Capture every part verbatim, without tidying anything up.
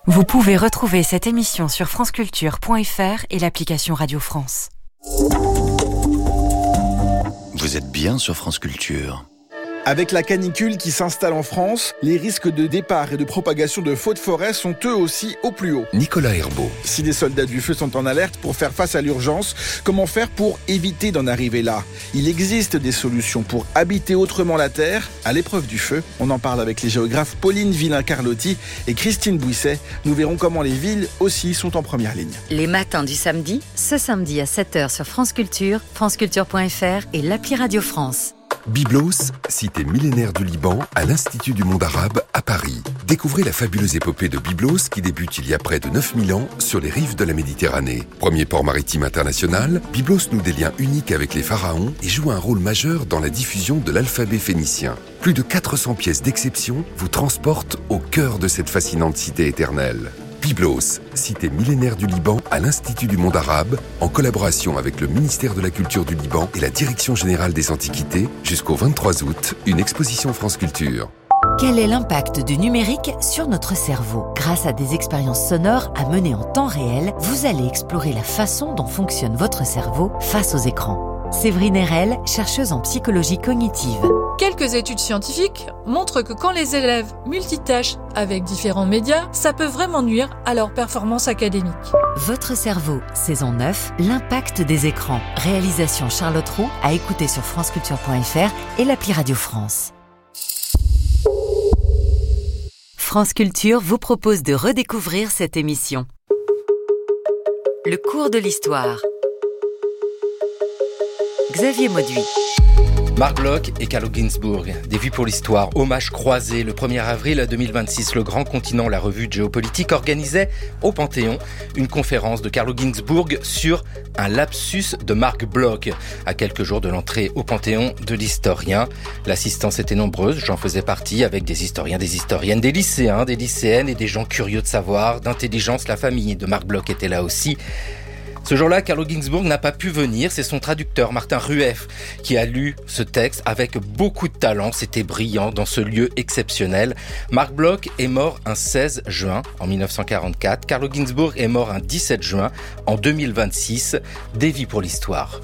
Vous pouvez retrouver cette émission sur franceculture point f r et l'application Radio France. Vous êtes bien sur France Culture. Avec la canicule qui s'installe en France, les risques de départ et de propagation de feux de forêt sont eux aussi au plus haut. Nicolas Herbeau. Si les soldats du feu sont en alerte pour faire face à l'urgence, comment faire pour éviter d'en arriver là ? Il existe des solutions pour habiter autrement la Terre, à l'épreuve du feu. On en parle avec les géographes Pauline Villain-Carlotti et Christine Bouisset. Nous verrons comment les villes aussi sont en première ligne. Les matins du samedi, ce samedi à sept heures sur France Culture, franceculture point f r et l'appli Radio France. Byblos, cité millénaire du Liban, à l'Institut du monde arabe à Paris. Découvrez la fabuleuse épopée de Byblos qui débute il y a près de neuf mille ans sur les rives de la Méditerranée. Premier port maritime international, Byblos noue des liens uniques avec les pharaons et joue un rôle majeur dans la diffusion de l'alphabet phénicien. Plus de quatre cents pièces d'exception vous transportent au cœur de cette fascinante cité éternelle. Byblos, cité millénaire du Liban à l'Institut du monde arabe, en collaboration avec le ministère de la Culture du Liban et la Direction générale des Antiquités, jusqu'au vingt-trois août, une exposition France Culture. Quel est l'impact du numérique sur notre cerveau ? Grâce à des expériences sonores à mener en temps réel, vous allez explorer la façon dont fonctionne votre cerveau face aux écrans. Séverine Erel, chercheuse en psychologie cognitive. Quelques études scientifiques montrent que quand les élèves multitâchent avec différents médias, ça peut vraiment nuire à leur performance académique. Votre cerveau, saison neuf, l'impact des écrans. Réalisation Charlotte Roux, à écouter sur franceculture point f r et l'appli Radio France. France Culture vous propose de redécouvrir cette émission. Le cours de l'histoire. Xavier Mauduit. Marc Bloch et Carlo Ginzburg, des vues pour l'histoire, hommage croisé. Le premier avril deux mille vingt-six, le Grand Continent, la revue de géopolitique, organisait au Panthéon une conférence de Carlo Ginzburg sur un lapsus de Marc Bloch. À quelques jours de l'entrée au Panthéon de l'historien, l'assistance était nombreuse, j'en faisais partie, avec des historiens, des historiennes, des lycéens, des lycéennes et des gens curieux de savoir, d'intelligence. La famille de Marc Bloch était là aussi. Ce jour-là, Carlo Ginzburg n'a pas pu venir. C'est son traducteur, Martin Rueff, qui a lu ce texte avec beaucoup de talent. C'était brillant dans ce lieu exceptionnel. Marc Bloch est mort un seize juin en mille neuf cent quarante-quatre. Carlo Ginzburg est mort un dix-sept juin en deux mille vingt-six. Des vies pour l'histoire.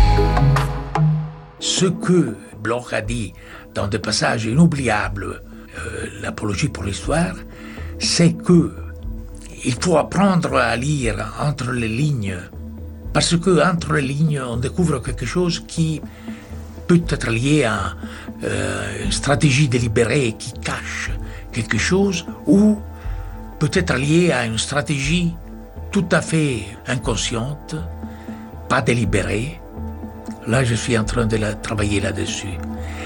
Ce que Bloch a dit dans des passages inoubliables, euh, l'apologie pour l'histoire, c'est que il faut apprendre à lire entre les lignes, parce que entre les lignes, on découvre quelque chose qui peut être lié à euh, une stratégie délibérée qui cache quelque chose, ou peut être lié à une stratégie tout à fait inconsciente, pas délibérée. Là, je suis en train de la, travailler là-dessus.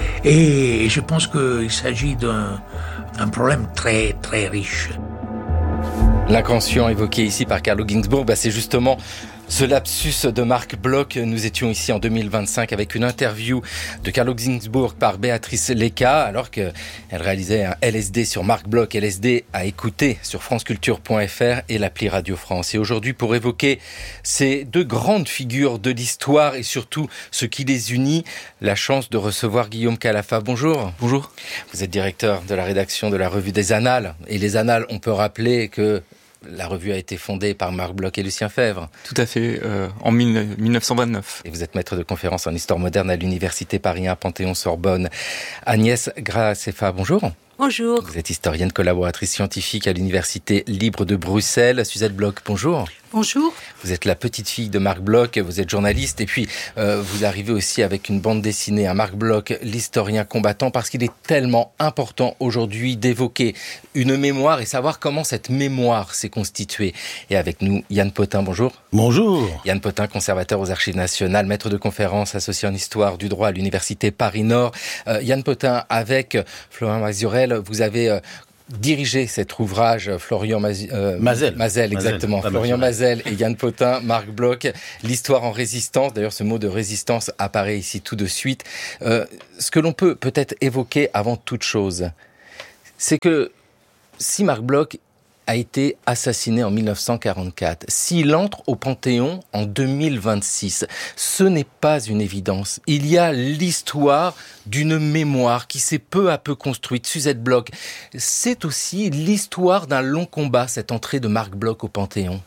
Et je pense qu'il s'agit d'un, d'un problème très, très riche. L'inconscient évoqué ici par Carlo Ginzburg, bah c'est justement ce lapsus de Marc Bloch. Nous étions ici en deux mille vingt-cinq avec une interview de Carlo Ginzburg par Béatrice Lecca, alors qu'elle réalisait un L S D sur Marc Bloch. L S D à écouter sur franceculture point f r et l'appli Radio France. Et aujourd'hui, pour évoquer ces deux grandes figures de l'histoire et surtout ce qui les unit, la chance de recevoir Guillaume Calafa. Bonjour. Bonjour. Vous êtes directeur de la rédaction de la revue des Annales. Et les Annales, on peut rappeler que la revue a été fondée par Marc Bloch et Lucien Febvre. Tout à fait, euh, en mille neuf cent vingt-neuf. Et vous êtes maître de conférence en histoire moderne à l'Université Paris un Panthéon-Sorbonne. Agnès Gracefa, bonjour. Bonjour. Vous êtes historienne, collaboratrice scientifique à l'Université libre de Bruxelles. Suzette Bloch, bonjour. Bonjour. Vous êtes la petite fille de Marc Bloch, vous êtes journaliste et puis euh, vous arrivez aussi avec une bande dessinée à Marc Bloch, l'historien combattant, parce qu'il est tellement important aujourd'hui d'évoquer une mémoire et savoir comment cette mémoire s'est constituée. Et avec nous, Yann Potin, bonjour. Bonjour. Yann Potin, conservateur aux Archives nationales, maître de conférence associé en histoire du droit à l'Université Paris-Nord. Euh, Yann Potin, avec Florian Mazurel, vous avez euh, dirigé cet ouvrage, Florian Mazi- euh, Mazel. Mazel, exactement. Mazel. Florian Mazel et Yann Potin, Marc Bloch, l'histoire en résistance. D'ailleurs, ce mot de résistance apparaît ici tout de suite. Euh, ce que l'on peut peut-être évoquer avant toute chose, c'est que si Marc Bloch a été assassiné en mille neuf cent quarante-quatre. S'il entre au Panthéon en deux mille vingt-six, ce n'est pas une évidence. Il y a l'histoire d'une mémoire qui s'est peu à peu construite. Suzette Bloch, c'est aussi l'histoire d'un long combat, cette entrée de Marc Bloch au Panthéon.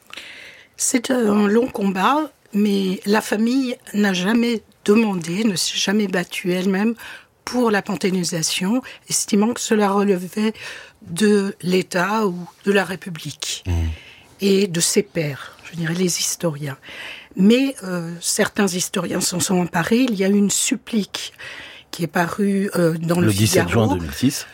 C'est un long combat, mais la famille n'a jamais demandé, ne s'est jamais battue elle-même pour la panthéonisation, estimant que cela relevait de l'État ou de la République, mmh. et de ses pairs, je dirais les historiens. Mais euh, certains historiens s'en sont emparés. Il y a eu une supplique qui est parue euh, dans le, le dix-sept Figaro, juin deux mille six.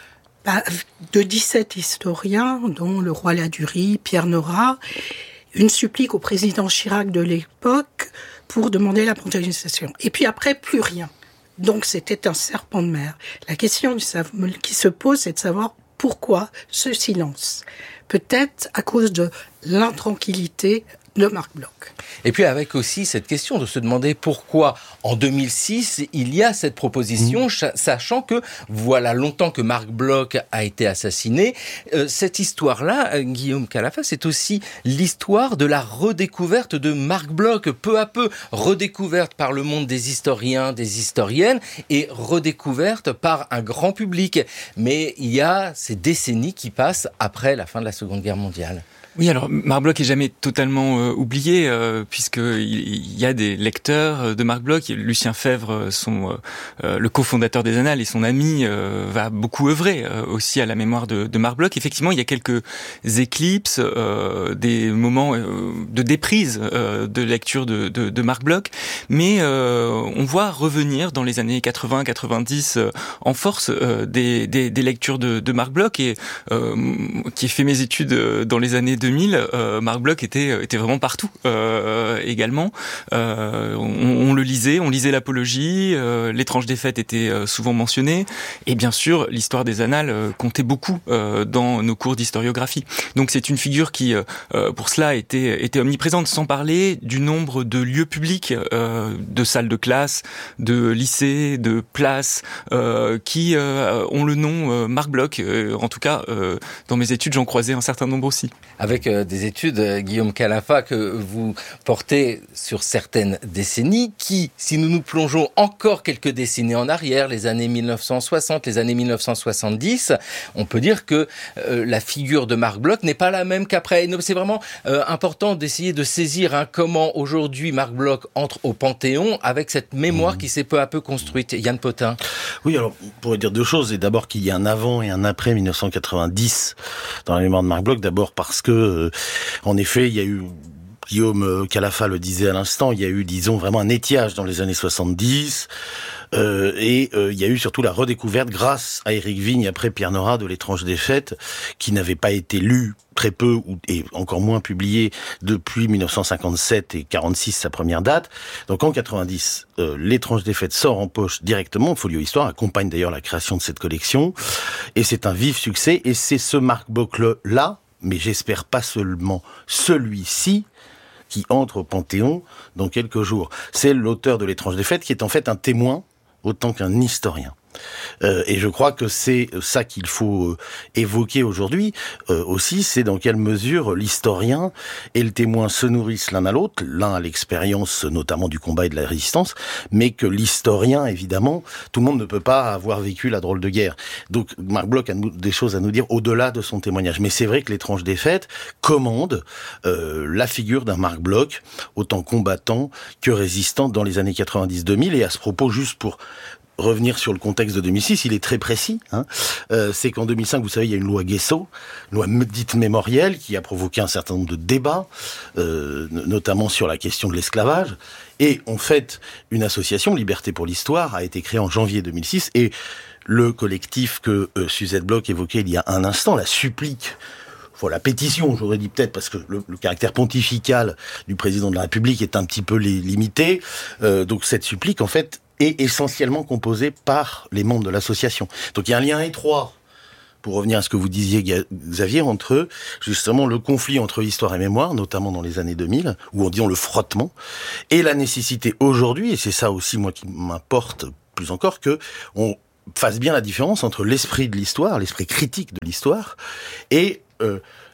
De dix-sept historiens, dont le roi Ladurie, Pierre Nora, une supplique au président Chirac de l'époque pour demander la panthéonisation. Et puis après, plus rien. Donc c'était un serpent de mer. La question qui se pose, c'est de savoir pourquoi ce silence. Peut-être à cause de l'intranquillité de Marc Bloch. Et puis avec aussi cette question de se demander pourquoi en deux mille six il y a cette proposition, mmh. sachant que voilà longtemps que Marc Bloch a été assassiné. Euh, cette histoire-là, Guillaume Khalafas, c'est aussi l'histoire de la redécouverte de Marc Bloch, peu à peu redécouverte par le monde des historiens, des historiennes, et redécouverte par un grand public. Mais il y a ces décennies qui passent après la fin de la Seconde Guerre mondiale. Oui, alors Marc Bloch est jamais totalement euh, oublié, euh, puisqu'il il y a des lecteurs de Marc Bloch. Lucien Febvre, son, euh, le cofondateur des Annales et son ami, euh, va beaucoup œuvrer euh, aussi à la mémoire de, de Marc Bloch. Effectivement, il y a quelques éclipses, euh, des moments euh, de déprise euh, de lecture de, de, de Marc Bloch, mais euh, on voit revenir dans les années quatre-vingts quatre-vingt-dix euh, en force euh, des, des, des lectures de, de Marc Bloch, et euh, qui ai fait mes études dans les années deux mille, euh, Marc Bloch était était vraiment partout euh, également. Euh, on, on le lisait, on lisait l'Apologie, euh, l'étrange défaite était euh, souvent mentionnée, et bien sûr l'histoire des Annales euh, comptait beaucoup euh, dans nos cours d'historiographie. Donc c'est une figure qui, euh, pour cela, était était omniprésente, sans parler du nombre de lieux publics, euh, de salles de classe, de lycées, de places, euh, qui euh, ont le nom euh, Marc Bloch. Euh, en tout cas, euh, dans mes études, j'en croisais un certain nombre aussi. Avec euh, des études, euh, Guillaume Khalafas, que vous portez sur certaines décennies qui, si nous nous plongeons encore quelques décennies en arrière, les années mille neuf cent soixante, les années mille neuf cent soixante-dix, on peut dire que euh, la figure de Marc Bloch n'est pas la même qu'après. C'est vraiment euh, important d'essayer de saisir hein, comment aujourd'hui Marc Bloch entre au Panthéon avec cette mémoire mmh. qui s'est peu à peu construite. Yann Potin. Oui, alors, on pourrait dire deux choses. Et d'abord qu'il y a un avant et un après mille neuf cent quatre-vingt-dix dans la mémoire de Marc Bloch. D'abord parce que, euh, en effet, il y a eu, Guillaume Khalafas le disait à l'instant, il y a eu, disons, vraiment un étiage dans les années soixante-dix. Euh, et euh, il y a eu surtout la redécouverte grâce à Éric Vigne après Pierre Nora de l'étrange défaite, qui n'avait pas été lu très peu ou, et encore moins publié depuis mille neuf cent cinquante-sept et quarante-six, sa première date. Donc en quatre-vingt-dix, euh, l'étrange défaite sort en poche directement. Folio Histoire accompagne d'ailleurs la création de cette collection, et c'est un vif succès. Et c'est ce Marc Bloch-là, mais j'espère pas seulement celui-ci, qui entre au Panthéon dans quelques jours. C'est l'auteur de l'étrange défaite qui est en fait un témoin autant qu'un historien. Euh, et je crois que c'est ça qu'il faut euh, évoquer aujourd'hui euh, aussi, c'est dans quelle mesure l'historien et le témoin se nourrissent l'un à l'autre, l'un à l'expérience notamment du combat et de la résistance, mais que l'historien, évidemment, tout le monde ne peut pas avoir vécu la drôle de guerre. Donc Marc Bloch a des choses à nous dire au-delà de son témoignage. Mais c'est vrai que l'étrange défaite commande euh, la figure d'un Marc Bloch, autant combattant que résistant dans les années quatre-vingt-dix deux mille. Et à ce propos, juste pour revenir sur le contexte de deux mille six, il est très précis. Hein. Euh, c'est qu'en deux mille cinq, vous savez, il y a une loi Guesso, loi dite mémorielle, qui a provoqué un certain nombre de débats, euh, notamment sur la question de l'esclavage. Et en fait, une association, Liberté pour l'Histoire, a été créée en janvier deux mille six, et le collectif que euh, Suzette Bloch évoquait il y a un instant, la supplique, Enfin, la pétition, j'aurais dit peut-être, parce que le, le caractère pontifical du président de la République est un petit peu li- limité. Euh, donc cette supplique, en fait, est essentiellement composée par les membres de l'association. Donc il y a un lien étroit, pour revenir à ce que vous disiez, Xavier, entre justement le conflit entre histoire et mémoire, notamment dans les années deux mille, où on dit le frottement, et la nécessité aujourd'hui, et c'est ça aussi moi qui m'importe plus encore, que on fasse bien la différence entre l'esprit de l'histoire, l'esprit critique de l'histoire, et euh,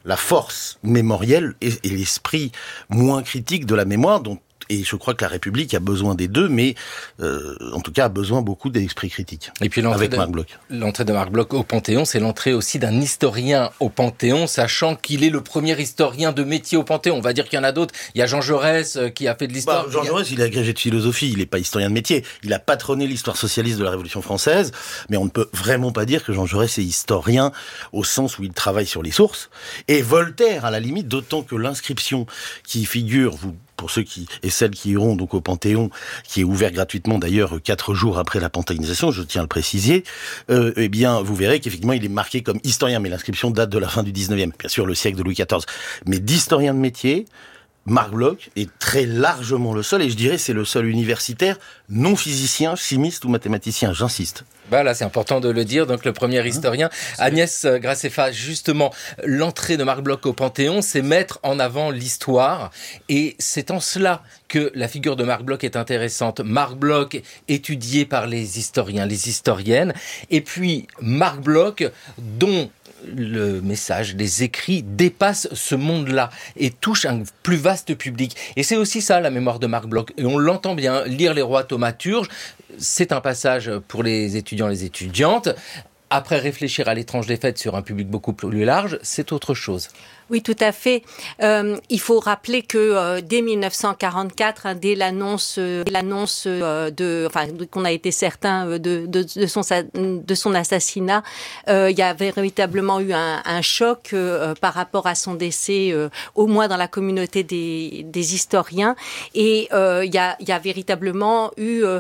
la force mémorielle et, et l'esprit moins critique de la mémoire dont et je crois que la République a besoin des deux, mais euh, en tout cas a besoin beaucoup d'esprit critique. Et puis l'entrée avec de, Marc Bloch. L'entrée de Marc Bloch au Panthéon, c'est l'entrée aussi d'un historien au Panthéon, sachant qu'il est le premier historien de métier au Panthéon. On va dire qu'il y en a d'autres. Il y a Jean Jaurès euh, qui a fait de l'histoire. Bah, Jean Jaurès, il est agrégé de philosophie, il n'est pas historien de métier. Il a patronné l'histoire socialiste de la Révolution française, mais on ne peut vraiment pas dire que Jean Jaurès est historien au sens où il travaille sur les sources. Et Voltaire, à la limite, d'autant que l'inscription qui figure, vous pour ceux qui et celles qui iront donc au Panthéon, qui est ouvert gratuitement d'ailleurs quatre jours après la panthéonisation, je tiens à le préciser, euh, eh bien vous verrez qu'effectivement il est marqué comme historien, mais l'inscription date de la fin du dix-neuvième, bien sûr le siècle de Louis quatorze. Mais d'historien de métier, Marc Bloch est très largement le seul, et je dirais c'est le seul universitaire non physicien, chimiste ou mathématicien, j'insiste. Bah là, c'est important de le dire. Donc, le premier historien, Agnès Graceffa, justement, l'entrée de Marc Bloch au Panthéon, c'est mettre en avant l'histoire. Et c'est en cela que la figure de Marc Bloch est intéressante. Marc Bloch, étudié par les historiens, les historiennes. Et puis, Marc Bloch, dont le message, les écrits dépassent ce monde-là et touchent un plus vaste public. Et c'est aussi ça, la mémoire de Marc Bloch. Et on l'entend bien, lire les rois thaumaturges, c'est un passage pour les étudiants et les étudiantes. Après, réfléchir à l'étrange défaite sur un public beaucoup plus large, c'est autre chose. Oui, tout à fait. Euh, il faut rappeler que euh, dès mille neuf cent quarante-quatre, hein, dès l'annonce, euh, l'annonce euh, de, enfin, qu'on a été certain de, de, de son, de son assassinat, euh, il y avait véritablement eu un, un choc euh, par rapport à son décès, euh, au moins dans la communauté des, des historiens. Et euh, il y a, il y a véritablement eu euh,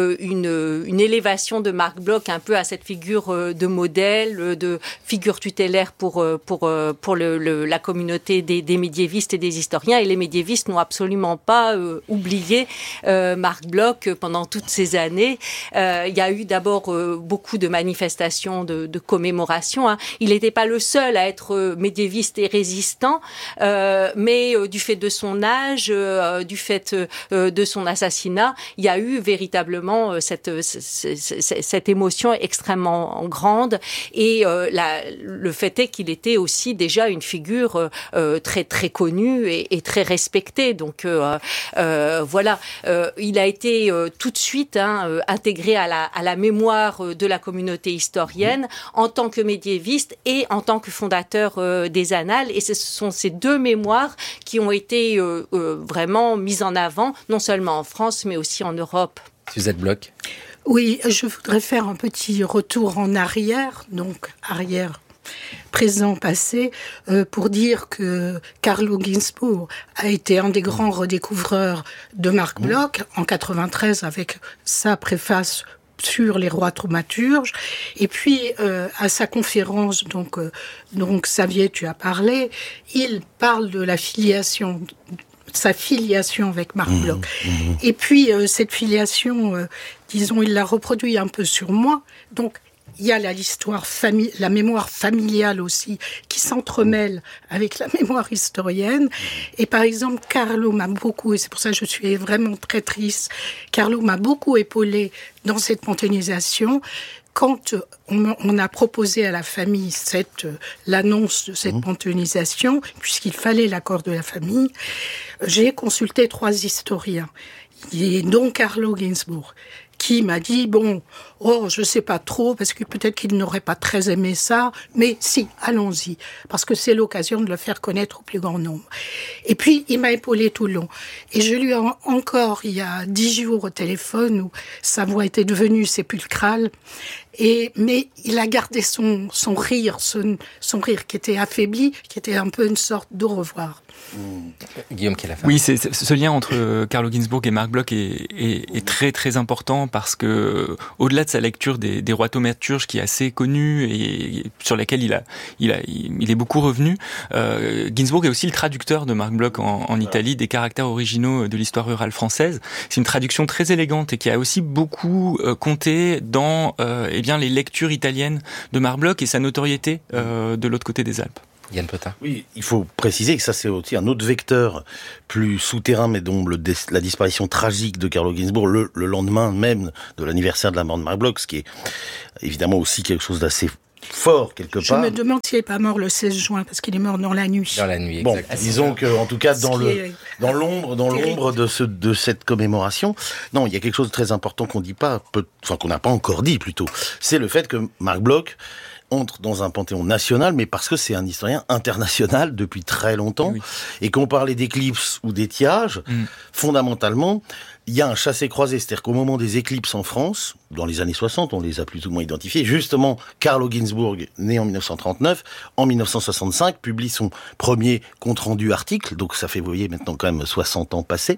une, une élévation de Marc Bloch un peu à cette figure euh, de modèle, de figure tutélaire pour pour pour le, le la communauté des, des médiévistes et des historiens, et les médiévistes n'ont absolument pas euh, oublié euh, Marc Bloch pendant toutes ces années. Euh, il y a eu d'abord euh, beaucoup de manifestations de, de commémoration. Hein. Il n'était pas le seul à être euh, médiéviste et résistant, euh, mais euh, du fait de son âge, euh, du fait euh, de son assassinat, il y a eu véritablement euh, cette, cette, cette, cette émotion extrêmement grande. Et euh, la, le fait est qu'il était aussi déjà une figure Euh, très très connu et, et très respecté. Donc euh, euh, voilà, euh, il a été euh, tout de suite hein, euh, intégré à la, à la mémoire de la communauté historienne en tant que médiéviste et en tant que fondateur euh, des Annales. Et ce sont ces deux mémoires qui ont été euh, euh, vraiment mises en avant, non seulement en France, mais aussi en Europe. Suzette Bloch. Oui, je voudrais faire un petit retour en arrière, donc arrière présent, passé, euh, pour dire que Carlo Ginzburg a été un des grands redécouvreurs de Marc Bloch en quatre-vingt-treize avec sa préface sur les rois thaumaturges. Et puis, euh, à sa conférence, donc, euh, donc Xavier, tu as parlé, il parle de la filiation, sa filiation avec Marc Bloch. Mmh, mmh. Et puis, euh, cette filiation, euh, disons, il l'a reproduit un peu sur moi. Donc, il y a la, l'histoire fami- la mémoire familiale aussi, qui s'entremêle avec la mémoire historienne. Et par exemple, Carlo m'a beaucoup, et c'est pour ça que je suis vraiment très triste, Carlo m'a beaucoup épaulé dans cette panthéonisation. Quand on, on a proposé à la famille cette, l'annonce de cette mmh. panthéonisation, puisqu'il fallait l'accord de la famille, j'ai consulté trois historiens, et dont Carlo Ginzburg, qui m'a dit, bon, oh, je sais pas trop, parce que peut-être qu'il n'aurait pas très aimé ça, mais si, allons-y, parce que c'est l'occasion de le faire connaître au plus grand nombre. Et puis, il m'a épaulé tout le long. Et je lui ai encore, il y a dix jours au téléphone, où sa voix était devenue sépulcrale, et, mais il a gardé son, son rire, son, son rire qui était affaibli, qui était un peu une sorte d'au revoir. Mmh. Guillaume Khalafat. Oui, c'est, c'est, ce lien entre Carlo Ginzburg et Marc Bloch est, est, est très très important parce que au-delà de sa lecture des, des rois thaumaturges qui est assez connue et sur laquelle il a il a il est beaucoup revenu, euh, Ginzburg est aussi le traducteur de Marc Bloch en, en Italie des caractères originaux de l'histoire rurale française. C'est une traduction très élégante et qui a aussi beaucoup euh, compté dans euh, eh bien les lectures italiennes de Marc Bloch et sa notoriété euh, de l'autre côté des Alpes. Yann Potin. Oui, il faut préciser que ça c'est aussi un autre vecteur plus souterrain, mais dont le, la disparition tragique de Carlo Ginzburg le, le lendemain même de l'anniversaire de la mort de Marc Bloch, ce qui est évidemment aussi quelque chose d'assez fort quelque Je part. me demande s'il n'est pas mort le seize juin, parce qu'il est mort dans la nuit. Dans la nuit, bon, exactement. disons que, en tout cas, dans le, est... dans l'ombre, dans terrible. l'ombre de ce, de cette commémoration, non, il y a quelque chose de très important qu'on dit pas, peu, enfin, qu'on n'a pas encore dit, plutôt. C'est le fait que Marc Bloch entre dans un panthéon national, mais parce que c'est un historien international depuis très longtemps, oui. Et qu'on parlait d'éclipses ou d'étiage, mm. fondamentalement, il y a un chassé-croisé, c'est-à-dire qu'au moment des éclipses en France, dans les années soixante, on les a plus ou moins identifiés, justement, Carlo Ginzburg, né en dix-neuf cent trente-neuf, en dix-neuf cent soixante-cinq, publie son premier compte-rendu article, donc ça fait, vous voyez, maintenant quand même soixante ans passés,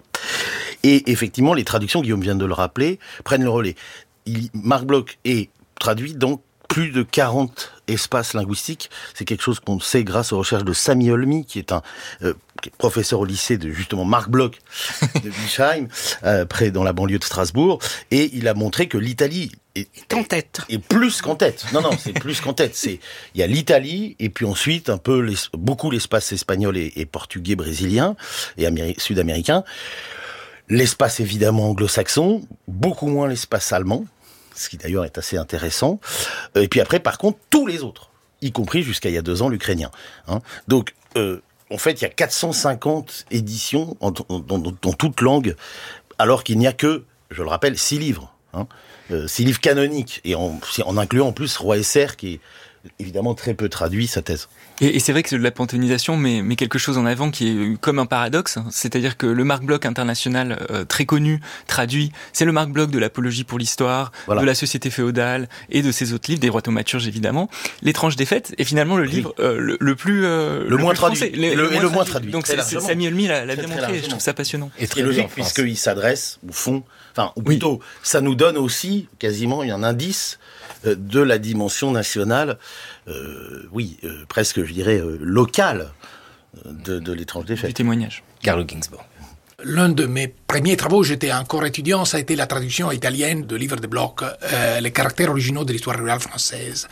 et effectivement, les traductions, Guillaume vient de le rappeler, prennent le relais. Il, Marc Bloch est traduit dans plus de quarante espaces linguistiques. C'est quelque chose qu'on sait grâce aux recherches de Sami Olmi, qui est un euh, qui est professeur au lycée de justement Marc Bloch de Bischheim, euh, près dans la banlieue de Strasbourg. Et il a montré que l'Italie est, est en tête. Et plus qu'en tête. Non, non, c'est plus qu'en tête. C'est il y a l'Italie et puis ensuite un peu les, beaucoup l'espace espagnol et, et portugais, brésilien et améri- sud-américain. L'espace évidemment anglo-saxon, beaucoup moins l'espace allemand. Ce qui d'ailleurs est assez intéressant. Et puis après, par contre, tous les autres, y compris jusqu'à il y a deux ans l'ukrainien. Hein. Donc, euh, en fait, il y a quatre cent cinquante éditions en, en, dans, dans toute langue, alors qu'il n'y a que, je le rappelle, six livres. Hein. Euh, six livres canoniques, et en, en incluant en plus Roy Esser, qui est évidemment très peu traduit, sa thèse. Et, et c'est vrai que la panthéonisation met, met quelque chose en avant qui est comme un paradoxe, hein. C'est-à-dire que le Marc Bloch international euh, très connu, traduit, c'est le Marc Bloch de l'apologie pour l'histoire, voilà. De la société féodale et de ses autres livres, des rois thaumaturges évidemment, l'étrange défaite est finalement le livre oui. euh, le, le plus euh, le, le moins plus traduit, français, le, le, le, moins le moins traduit. Donc c'est, c'est, Sami Olmi l'a, l'a très, bien très montré, je trouve ça passionnant. Et très logique puisqu'il s'adresse au fond, enfin ou plutôt, oui. Ça nous donne aussi quasiment un indice de la dimension nationale, euh, oui, euh, presque, je dirais, euh, locale de, de l'étrange défaite. Du témoignage. Carlo Ginzburg. L'un de mes premiers travaux, j'étais encore étudiant, ça a été la traduction italienne du livre de Bloch, euh, Les caractères originaux de l'histoire rurale française.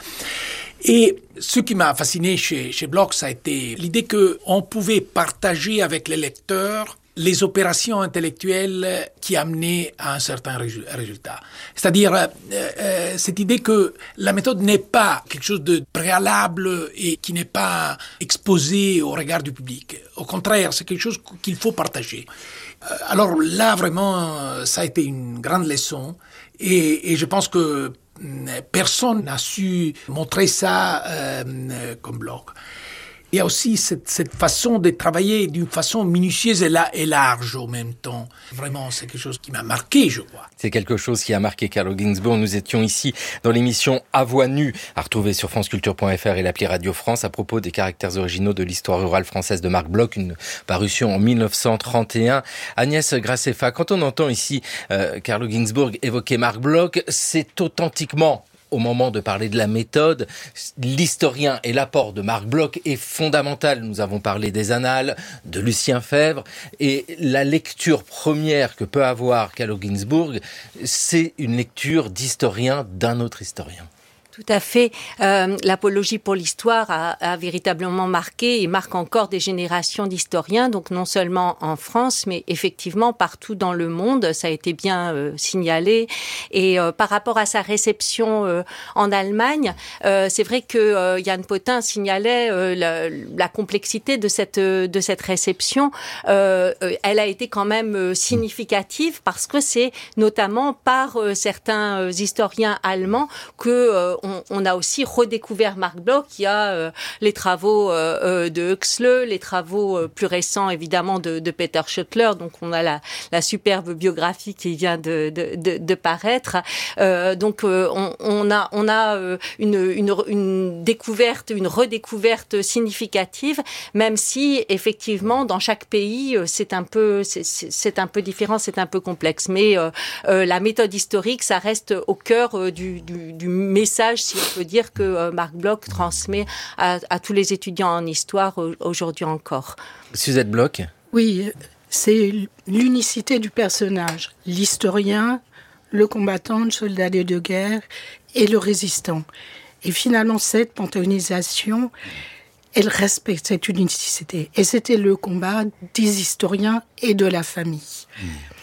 Et ce qui m'a fasciné chez, chez Bloch, ça a été l'idée qu'on pouvait partager avec les lecteurs les opérations intellectuelles qui amenaient à un certain résultat. C'est-à-dire euh, euh, cette idée que la méthode n'est pas quelque chose de préalable et qui n'est pas exposé au regard du public. Au contraire, c'est quelque chose qu'il faut partager. Euh, alors là, vraiment, ça a été une grande leçon et, et je pense que personne n'a su montrer ça euh, comme Bloch. Il y a aussi cette, cette façon de travailler d'une façon minutieuse et, la, et large en même temps. Vraiment, c'est quelque chose qui m'a marqué, je crois. C'est quelque chose qui a marqué Carlo Ginzburg. Nous étions ici dans l'émission À voix nue, à retrouver sur franceculture point f r et l'appli Radio France, à propos des caractères originaux de l'histoire rurale française de Marc Bloch, une parution en dix-neuf cent trente et un. Agnès Grassefa, quand on entend ici euh, Carlo Ginzburg évoquer Marc Bloch, c'est authentiquement, au moment de parler de la méthode, l'historien et l'apport de Marc Bloch est fondamental. Nous avons parlé des annales, de Lucien Febvre, et la lecture première que peut avoir Carlo Ginzburg, c'est une lecture d'historien d'un autre historien. Tout à fait. Euh, l'apologie pour l'histoire a, a véritablement marqué et marque encore des générations d'historiens, donc non seulement en France, mais effectivement partout dans le monde. Ça a été bien euh, signalé. Et euh, par rapport à sa réception euh, en Allemagne, euh, c'est vrai que euh, Yann Potin signalait euh, la, la complexité de cette de cette réception. Euh, elle a été quand même euh, significative parce que c'est notamment par euh, certains euh, historiens allemands que euh, On, on a aussi redécouvert Marc Bloch. Il y a euh, les travaux euh, de Huxley, les travaux euh, plus récents évidemment de, de Peter Schoettler. Donc on a la, la superbe biographie qui vient de, de, de, de paraître. Euh, donc euh, on, on a, on a euh, une, une, une découverte, une redécouverte significative, même si effectivement dans chaque pays c'est un peu, c'est, c'est un peu différent, c'est un peu complexe. Mais euh, euh, la méthode historique, ça reste au cœur euh, du, du, du message, si on peut dire, que euh, Marc Bloch transmet à, à tous les étudiants en histoire euh, aujourd'hui encore. Suzette Bloch. Oui, c'est l'unicité du personnage. L'historien, le combattant, le soldat de guerre et le résistant. Et finalement, cette panthéonisation, elle respecte cette unicité. Et c'était le combat des historiens et de la famille. Mmh.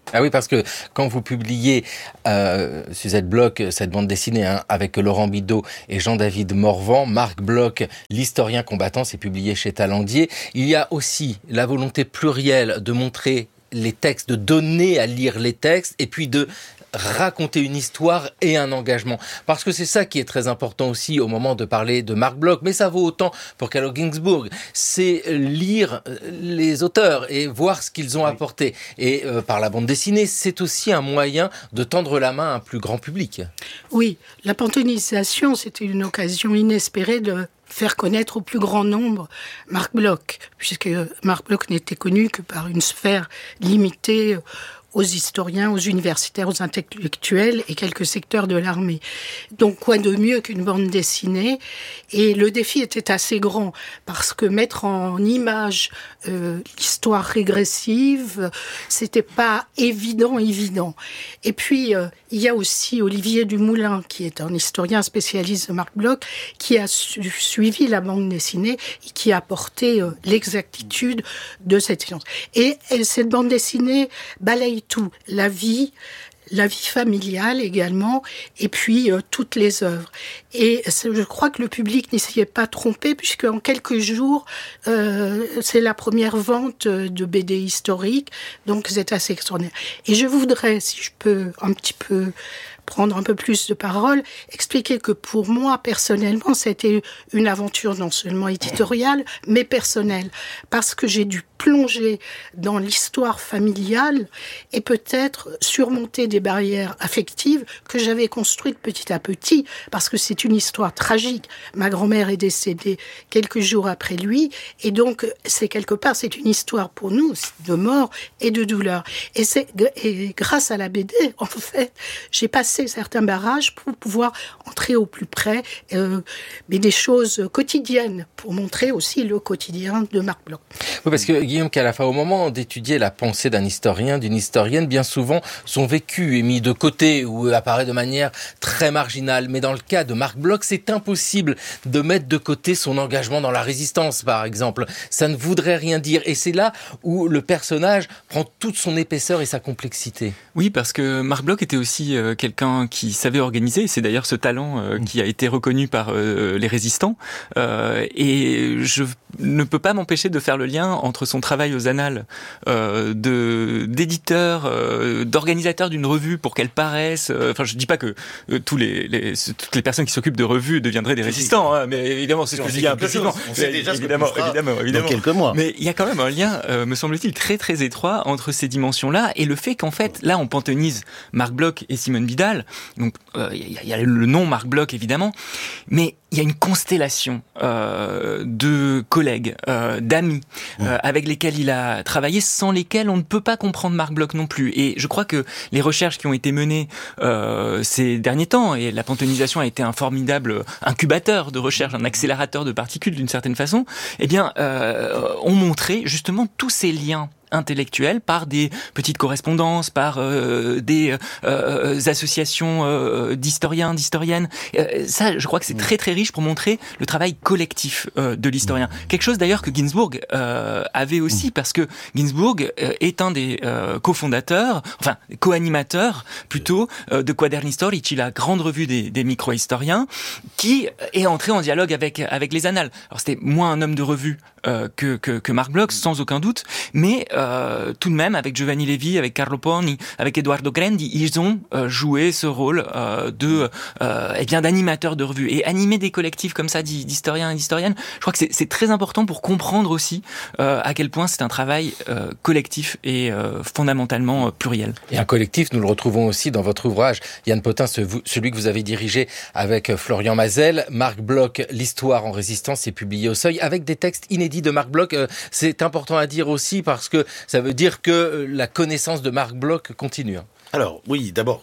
Ah oui, parce que quand vous publiez euh, Suzette Bloch, cette bande dessinée hein, avec Laurent Bidault et Jean-David Morvan, Marc Bloch, l'historien combattant, c'est publié chez Talandier. Il y a aussi la volonté plurielle de montrer les textes, de donner à lire les textes, et puis de raconter une histoire et un engagement. Parce que c'est ça qui est très important aussi au moment de parler de Marc Bloch, mais ça vaut autant pour Carlo Ginzburg. C'est lire les auteurs et voir ce qu'ils ont oui. apporté. Et euh, par la bande dessinée, c'est aussi un moyen de tendre la main à un plus grand public. Oui, la panthéonisation, c'était une occasion inespérée de faire connaître au plus grand nombre Marc Bloch, puisque Marc Bloch n'était connu que par une sphère limitée aux historiens, aux universitaires, aux intellectuels et quelques secteurs de l'armée. Donc, quoi de mieux qu'une bande dessinée ? Et le défi était assez grand, parce que mettre en image euh, l'histoire régressive, c'était pas évident, évident. Et puis, euh, il y a aussi Olivier Dumoulin, qui est un historien spécialiste de Marc Bloch, qui a su- suivi la bande dessinée et qui a apporté euh, l'exactitude de cette science. Et, et cette bande dessinée balaye tout, la vie, la vie familiale également, et puis euh, toutes les œuvres. Et je crois que le public n'y s'y est pas trompé, puisque en quelques jours, euh, c'est la première vente de B D historique, donc c'est assez extraordinaire. Et je voudrais, si je peux un petit peu prendre un peu plus de parole, expliquer que pour moi, personnellement, c'était une aventure non seulement éditoriale, mais personnelle, parce que j'ai dû plonger dans l'histoire familiale et peut-être surmonter des barrières affectives que j'avais construites petit à petit, parce que c'est une histoire tragique. Ma grand-mère est décédée quelques jours après lui, et donc, c'est quelque part, c'est une histoire pour nous de mort et de douleur. Et c'est, et grâce à la B D, en fait, j'ai passé certains barrages pour pouvoir entrer au plus près, euh, mais des choses quotidiennes, pour montrer aussi le quotidien de Marc Bloch. Oui, parce que Guillaume Calafa, au moment d'étudier la pensée d'un historien, d'une historienne, bien souvent, son vécu est mis de côté ou apparaît de manière très marginale. Mais dans le cas de Marc Bloch, c'est impossible de mettre de côté son engagement dans la résistance, par exemple. Ça ne voudrait rien dire. Et c'est là où le personnage prend toute son épaisseur et sa complexité. Oui, parce que Marc Bloch était aussi euh, quelqu'un qui savait organiser. C'est d'ailleurs ce talent euh, qui a été reconnu par euh, les résistants. Euh, et je ne peux pas m'empêcher de faire le lien entre son travail aux annales euh, de d'éditeur, euh, d'organisateur d'une revue pour qu'elle paraisse. Euh, enfin, je dis pas que euh, tous les, les toutes les personnes qui s'occupent de revues deviendraient des résistants, hein, mais évidemment c'est ce que je dis implicitement. On sait déjà évidemment, ce que évidemment, évidemment. dans quelques mois. Mais il y a quand même un lien, euh, me semble-t-il, très très étroit entre ces dimensions-là et le fait qu'en fait, là, on panthéonise Marc Bloch et Simone Vidal. Donc, il euh, y, y a le nom Marc Bloch évidemment, mais il y a une constellation euh, de collègues, euh, d'amis, euh, avec lesquels il a travaillé, sans lesquels on ne peut pas comprendre Marc Bloch non plus. Et je crois que les recherches qui ont été menées euh, ces derniers temps, et la panthéonisation a été un formidable incubateur de recherche, un accélérateur de particules d'une certaine façon, eh bien, euh, ont montré justement tous ces liens intellectuels par des petites correspondances, par euh, des euh, associations euh, d'historiens, d'historiennes. Euh, ça, je crois que c'est très très riche pour montrer le travail collectif euh, de l'historien. Quelque chose d'ailleurs que Ginzburg euh, avait aussi, parce que Ginzburg euh, est un des euh, cofondateurs, enfin co-animateurs plutôt, euh, de Quaderni Storici, la grande revue des, des micro-historiens, qui est entré en dialogue avec avec les annales. Alors c'était moins un homme de revue euh, que, que que Marc Bloch, sans aucun doute, mais Euh, tout de même, avec Giovanni Levi, avec Carlo Poni, avec Edoardo Grandi, ils ont euh, joué ce rôle euh, de, euh, eh bien, d'animateur de revue. Et animer des collectifs comme ça, d'historiens et d'historiennes, je crois que c'est, c'est très important pour comprendre aussi euh, à quel point c'est un travail euh, collectif et euh, fondamentalement euh, pluriel. Et un collectif, nous le retrouvons aussi dans votre ouvrage, Yann Potin, ce, celui que vous avez dirigé avec Florian Mazel. Marc Bloch, l'histoire en résistance, est publié au Seuil, avec des textes inédits de Marc Bloch. Euh, c'est important à dire aussi, parce que ça veut dire que la connaissance de Marc Bloch continue. Alors, oui, d'abord,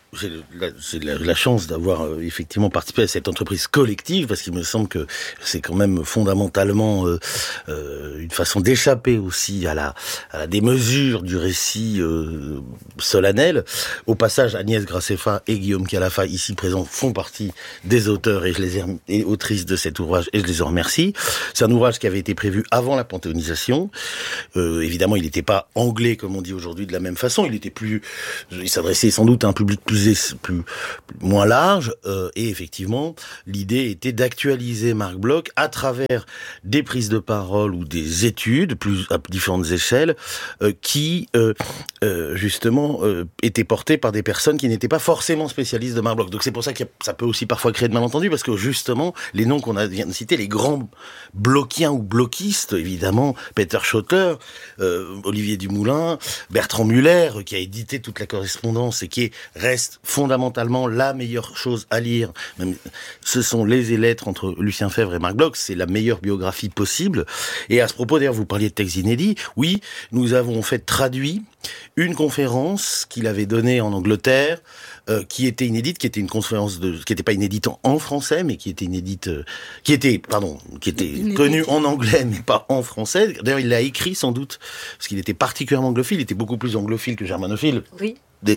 j'ai, la, j'ai la, la chance d'avoir euh, effectivement participé à cette entreprise collective, parce qu'il me semble que c'est quand même fondamentalement euh, euh, une façon d'échapper aussi à la, à la démesure du récit euh, solennel. Au passage, Agnès Graceffa et Guillaume Calafa, ici présents, font partie des auteurs et, je les ai, et autrices de cet ouvrage, et je les en remercie. C'est un ouvrage qui avait été prévu avant la panthéonisation. Euh, évidemment, il n'était pas anglais, comme on dit aujourd'hui, de la même façon. Il était plus, il s'adressait sans doute à un public plus, plus moins large. Euh, et effectivement, l'idée était d'actualiser Marc Bloch à travers des prises de parole ou des études, plus à différentes échelles, euh, qui euh, euh, justement euh, étaient portées par des personnes qui n'étaient pas forcément spécialistes de Marc Bloch. Donc c'est pour ça que ça peut aussi parfois créer de malentendus, parce que justement, les noms qu'on a vient de citer, les grands blochiens ou bloquistes, évidemment, Peter Schotter, euh, Olivier Dumoulin, Bertrand Muller, qui a édité toute la correspondance et qui reste fondamentalement la meilleure chose à lire. Même, ce sont les et lettres entre Lucien Febvre et Marc Bloch, c'est la meilleure biographie possible. Et à ce propos, d'ailleurs, vous parliez de textes inédits. Oui, nous avons en fait traduit une conférence qu'il avait donnée en Angleterre, euh, qui était inédite, qui était une conférence de, qui n'était pas inédite en, en français, mais qui était inédite, euh, qui était, pardon, qui était inédite. Connue en anglais, mais pas en français. D'ailleurs, il l'a écrit sans doute, parce qu'il était particulièrement anglophile, il était beaucoup plus anglophile que germanophile. Oui. Des,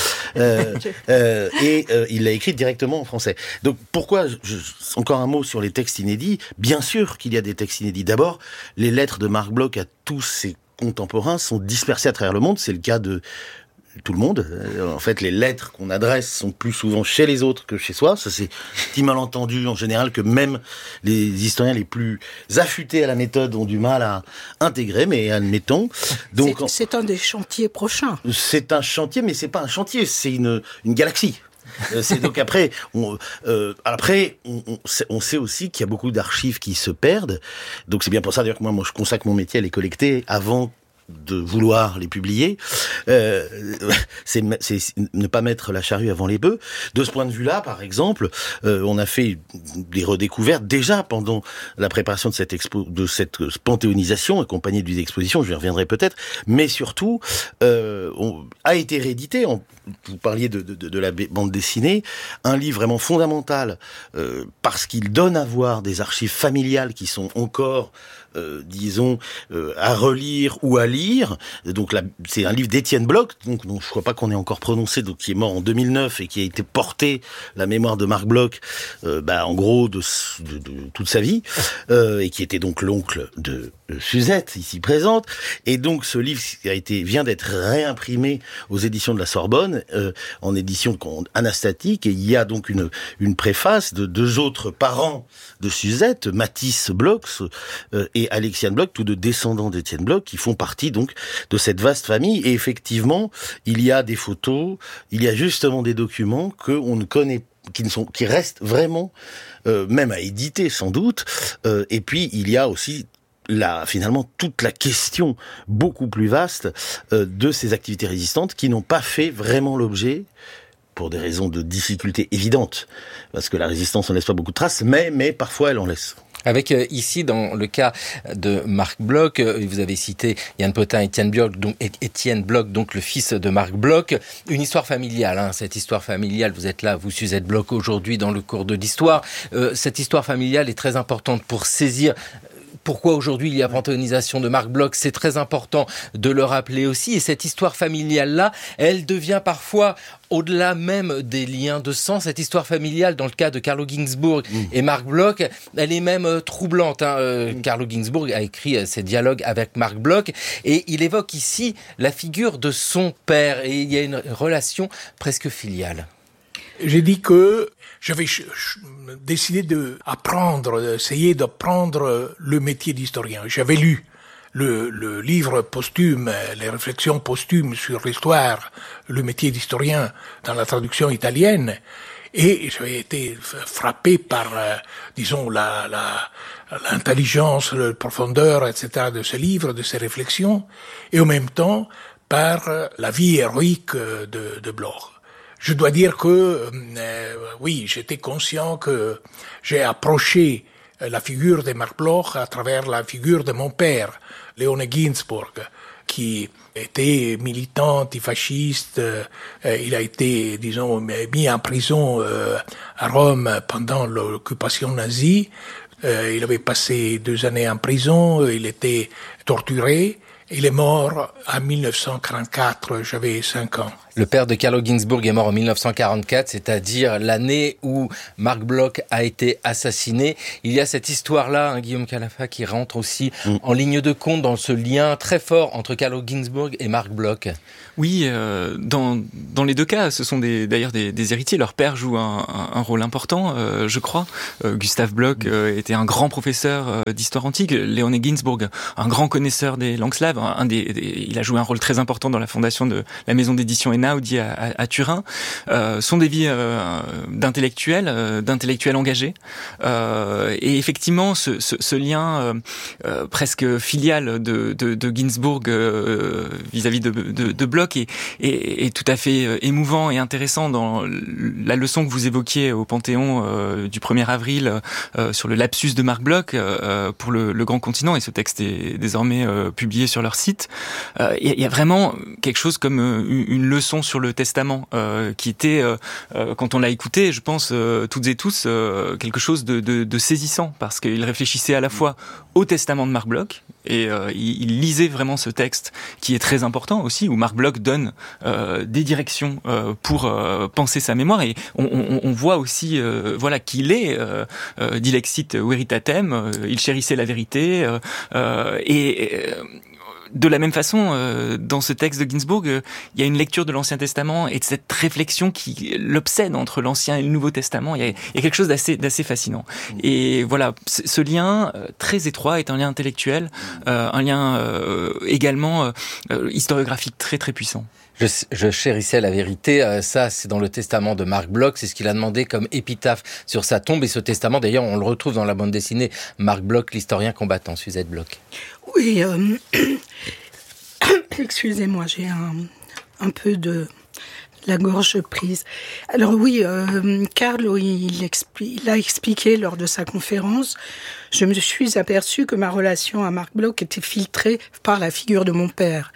euh, euh, et euh, il l'a écrit directement en français. Donc pourquoi, je, encore un mot sur les textes inédits. Bien sûr qu'il y a des textes inédits. D'abord, les lettres de Marc Bloch à tous ses contemporains sont dispersés à travers le monde. C'est le cas de tout le monde. En fait, les lettres qu'on adresse sont plus souvent chez les autres que chez soi. Ça, c'est petit malentendu en général que même les historiens les plus affûtés à la méthode ont du mal à intégrer, mais admettons. Donc, c'est, c'est un des chantiers prochains. C'est un chantier, mais c'est pas un chantier, c'est une, une galaxie. C'est donc après, on, euh, après, on, on, sait, on sait aussi qu'il y a beaucoup d'archives qui se perdent. Donc c'est bien pour ça d'ailleurs que moi, moi je consacre mon métier à les collecter avant de vouloir les publier. Euh, c'est, c'est ne pas mettre la charrue avant les bœufs. De ce point de vue-là, par exemple, euh, on a fait des redécouvertes déjà pendant la préparation de cette expo, de cette panthéonisation accompagnée d'une exposition. Je y reviendrai peut-être, mais surtout euh, on, a été réédité. On, vous parliez de, de, de la bande dessinée, un livre vraiment fondamental euh, parce qu'il donne à voir des archives familiales qui sont encore Euh, disons, euh, à relire ou à lire. Donc là, c'est un livre d'Étienne Bloch, donc dont je crois pas qu'on ait encore prononcé, donc qui est mort en deux mille neuf et qui a été porté, la mémoire de Marc Bloch, euh, bah, en gros de, de, de toute sa vie, euh, et qui était donc l'oncle de, de Suzette, ici présente. Et donc ce livre a été, vient d'être réimprimé aux éditions de la Sorbonne, euh, en édition anastatique, et il y a donc une, une préface de deux autres parents de Suzette, Mathis Bloch euh, et Alexiane Bloch, tous deux descendants d'Étienne Bloch, qui font partie donc de cette vaste famille. Et effectivement, il y a des photos, il y a justement des documents que on ne connaît, qui ne sont, qui restent vraiment, euh, même à éditer sans doute. Euh, et puis il y a aussi la, finalement, toute la question beaucoup plus vaste euh, de ces activités résistantes qui n'ont pas fait vraiment l'objet, pour des raisons de difficulté évidentes, parce que la résistance ne laisse pas beaucoup de traces, mais, mais parfois elle en laisse. Avec euh, ici, dans le cas de Marc Bloch, euh, vous avez cité Yann Potin, Étienne Bloch, donc Étienne Bloch, donc le fils de Marc Bloch, une histoire familiale. Hein, cette histoire familiale, vous êtes là, vous Suzette Bloch, aujourd'hui dans le cours de l'histoire. Euh, cette histoire familiale est très importante pour saisir pourquoi aujourd'hui il y a panthéonisation de Marc Bloch. C'est très important de le rappeler aussi. Et cette histoire familiale-là, elle devient parfois, au-delà même des liens de sang, cette histoire familiale, dans le cas de Carlo Ginzburg mmh. et Marc Bloch, elle est même euh, troublante. Hein. Euh, mmh. Carlo Ginzburg a écrit euh, ses dialogues avec Marc Bloch et il évoque ici la figure de son père. Et il y a une relation presque filiale. J'ai dit que j'avais ch- ch- décidé d'apprendre, d'essayer d'apprendre le métier d'historien. J'avais lu le, le livre posthume, les réflexions posthumes sur l'histoire, le métier d'historien dans la traduction italienne, et j'avais été frappé par, euh, disons, la, la, l'intelligence, la profondeur, et cetera de ce livre, de ces réflexions, et en même temps par la vie héroïque de, de Bloch. Je dois dire que, euh, oui, j'étais conscient que j'ai approché la figure de Marc Bloch à travers la figure de mon père, Léone Ginzburg. qui était militant antifasciste. Euh, il a été, disons, mis en prison euh, à Rome pendant l'occupation nazie. Euh, il avait passé deux années en prison, il était torturé. Il est mort en dix-neuf cent quarante-quatre, j'avais cinq ans. Le père de Carlo Ginzburg est mort en dix-neuf cent quarante-quatre, c'est-à-dire l'année où Marc Bloch a été assassiné. Il y a cette histoire-là, hein, Guillaume Calafa, qui rentre aussi mm. en ligne de compte dans ce lien très fort entre Carlo Ginzburg et Marc Bloch. Oui, euh, dans dans les deux cas, ce sont des, d'ailleurs des, des héritiers. Leur père joue un, un, un rôle important, euh, je crois. Euh, Gustave Bloch euh, était un grand professeur euh, d'histoire antique. Léoné Ginzburg, un grand connaisseur des langues slaves. Un des, des, il a joué un rôle très important dans la fondation de la maison d'édition Einaudi à, à, à Turin. Euh, sont des vies euh, d'intellectuels, euh, d'intellectuels engagés. Euh, et effectivement, ce, ce, ce lien euh, euh, presque filial de, de, de Ginzburg euh, vis-à-vis de, de, de Bloch est, est, est tout à fait émouvant et intéressant dans la leçon que vous évoquiez au Panthéon euh, du premier avril euh, sur le lapsus de Marc Bloch euh, pour le, le Grand Continent, et ce texte est désormais euh, publié sur leur site. Il euh, y, y a vraiment quelque chose comme euh, une leçon sur le testament euh, qui était, euh, euh, quand on l'a écouté, je pense euh, toutes et tous, euh, quelque chose de, de, de saisissant, parce qu'il réfléchissait à la fois au testament de Marc Bloch, et euh, il, il lisait vraiment ce texte qui est très important aussi, où Marc Bloch donne euh, des directions euh, pour euh, penser sa mémoire, et on, on, on voit aussi euh, voilà qu'il est euh, euh, dilexit veritatem, euh, il chérissait la vérité, euh, euh, et euh, de la même façon, euh, dans ce texte de Ginzburg, euh, il y a une lecture de l'Ancien Testament et de cette réflexion qui l'obsède entre l'Ancien et le Nouveau Testament. Il y a, il y a quelque chose d'assez, d'assez fascinant. Et voilà, c- ce lien euh, très étroit est un lien intellectuel, euh, un lien euh, également euh, historiographique très très puissant. Je, je chérissais la vérité, euh, ça c'est dans le testament de Marc Bloch, c'est ce qu'il a demandé comme épitaphe sur sa tombe, et ce testament d'ailleurs on le retrouve dans la bande dessinée Marc Bloch, l'historien combattant. Suzette Bloch. Oui, euh... excusez-moi, j'ai un, un peu de la gorge prise. Alors oui, euh, Carlo, il, expli- il a expliqué lors de sa conférence, je me suis aperçue que ma relation à Marc Bloch était filtrée par la figure de mon père.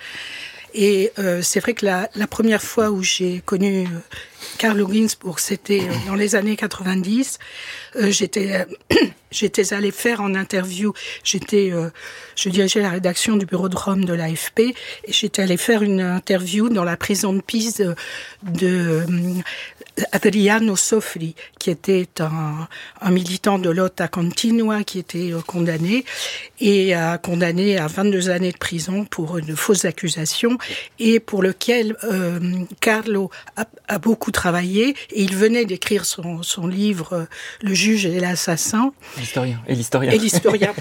Et euh, c'est vrai que la, la première fois où j'ai connu euh, Carlo Ginzburg, c'était euh, dans les années quatre-vingt-dix. Euh, j'étais, euh, j'étais allée faire en interview. J'étais, euh, je dirigeais la rédaction du bureau de Rome de l'A F P, et j'étais allée faire une interview dans la prison de Pise de, de euh, Adriano Sofri, qui était un, un militant de Lotta Continua, qui était euh, condamné et a condamné à vingt-deux années de prison pour de fausses accusations, et pour lequel euh, Carlo a, a beaucoup travaillé, et il venait d'écrire son, son livre euh, Le juge et l'assassin. L'historien. Et l'historien. Et l'historien,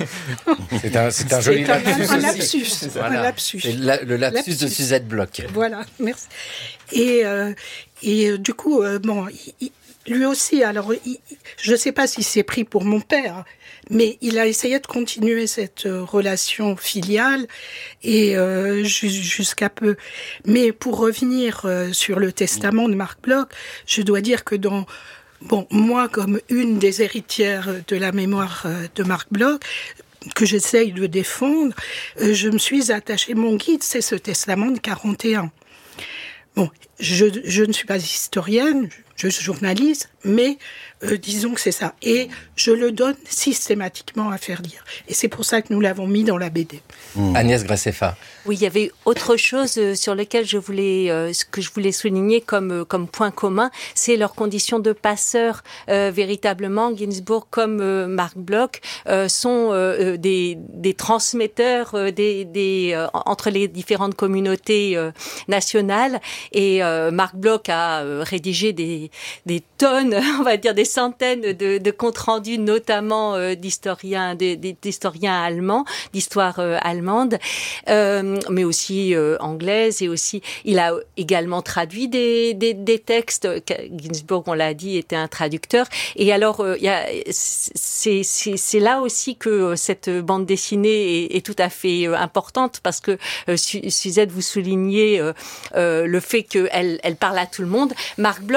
c'est un, c'est un joli c'est lapsus. Un, un lapsus. Voilà. Un lapsus. C'est la, le lapsus, lapsus de Suzette Bloch. Voilà, merci. Et, euh, et euh, du coup, euh, bon, il, lui aussi, alors, il, je ne sais pas s'il s'est pris pour mon père, mais il a essayé de continuer cette euh, relation filiale, et euh, jusqu'à peu. Mais pour revenir euh, sur le testament de Marc Bloch, je dois dire que dans... Bon, moi, comme une des héritières de la mémoire euh, de Marc Bloch, que j'essaye de défendre, euh, je me suis attachée, mon guide, c'est ce testament de quarante et un. Bon, je, je ne suis pas historienne, je suis journaliste, mais euh, disons que c'est ça. Et je le donne systématiquement à faire lire. Et c'est pour ça que nous l'avons mis dans la B D. Mmh. Agnès Grassefa. Oui, il y avait autre chose sur lequel je voulais, euh, ce que je voulais souligner comme comme point commun, c'est leur condition de passeurs. Euh, véritablement, Ginzburg comme euh, Marc Bloch euh, sont euh, des des transmetteurs euh, des des euh, entre les différentes communautés euh, nationales. Et euh, Marc Bloch a euh, rédigé des des tonnes, on va dire des centaines de, de comptes rendus, notamment euh, d'historiens, d'historiens allemands, d'histoire euh, allemande, euh, mais aussi euh, anglaise, et aussi il a également traduit des, des, des textes. Ginzburg, on l'a dit, était un traducteur. Et alors, euh, il y a, c'est, c'est, c'est là aussi que cette bande dessinée est, est tout à fait euh, importante, parce que euh, Suzette, vous soulignez euh, euh, le fait qu'elle elle parle à tout le monde. Marc Bloch était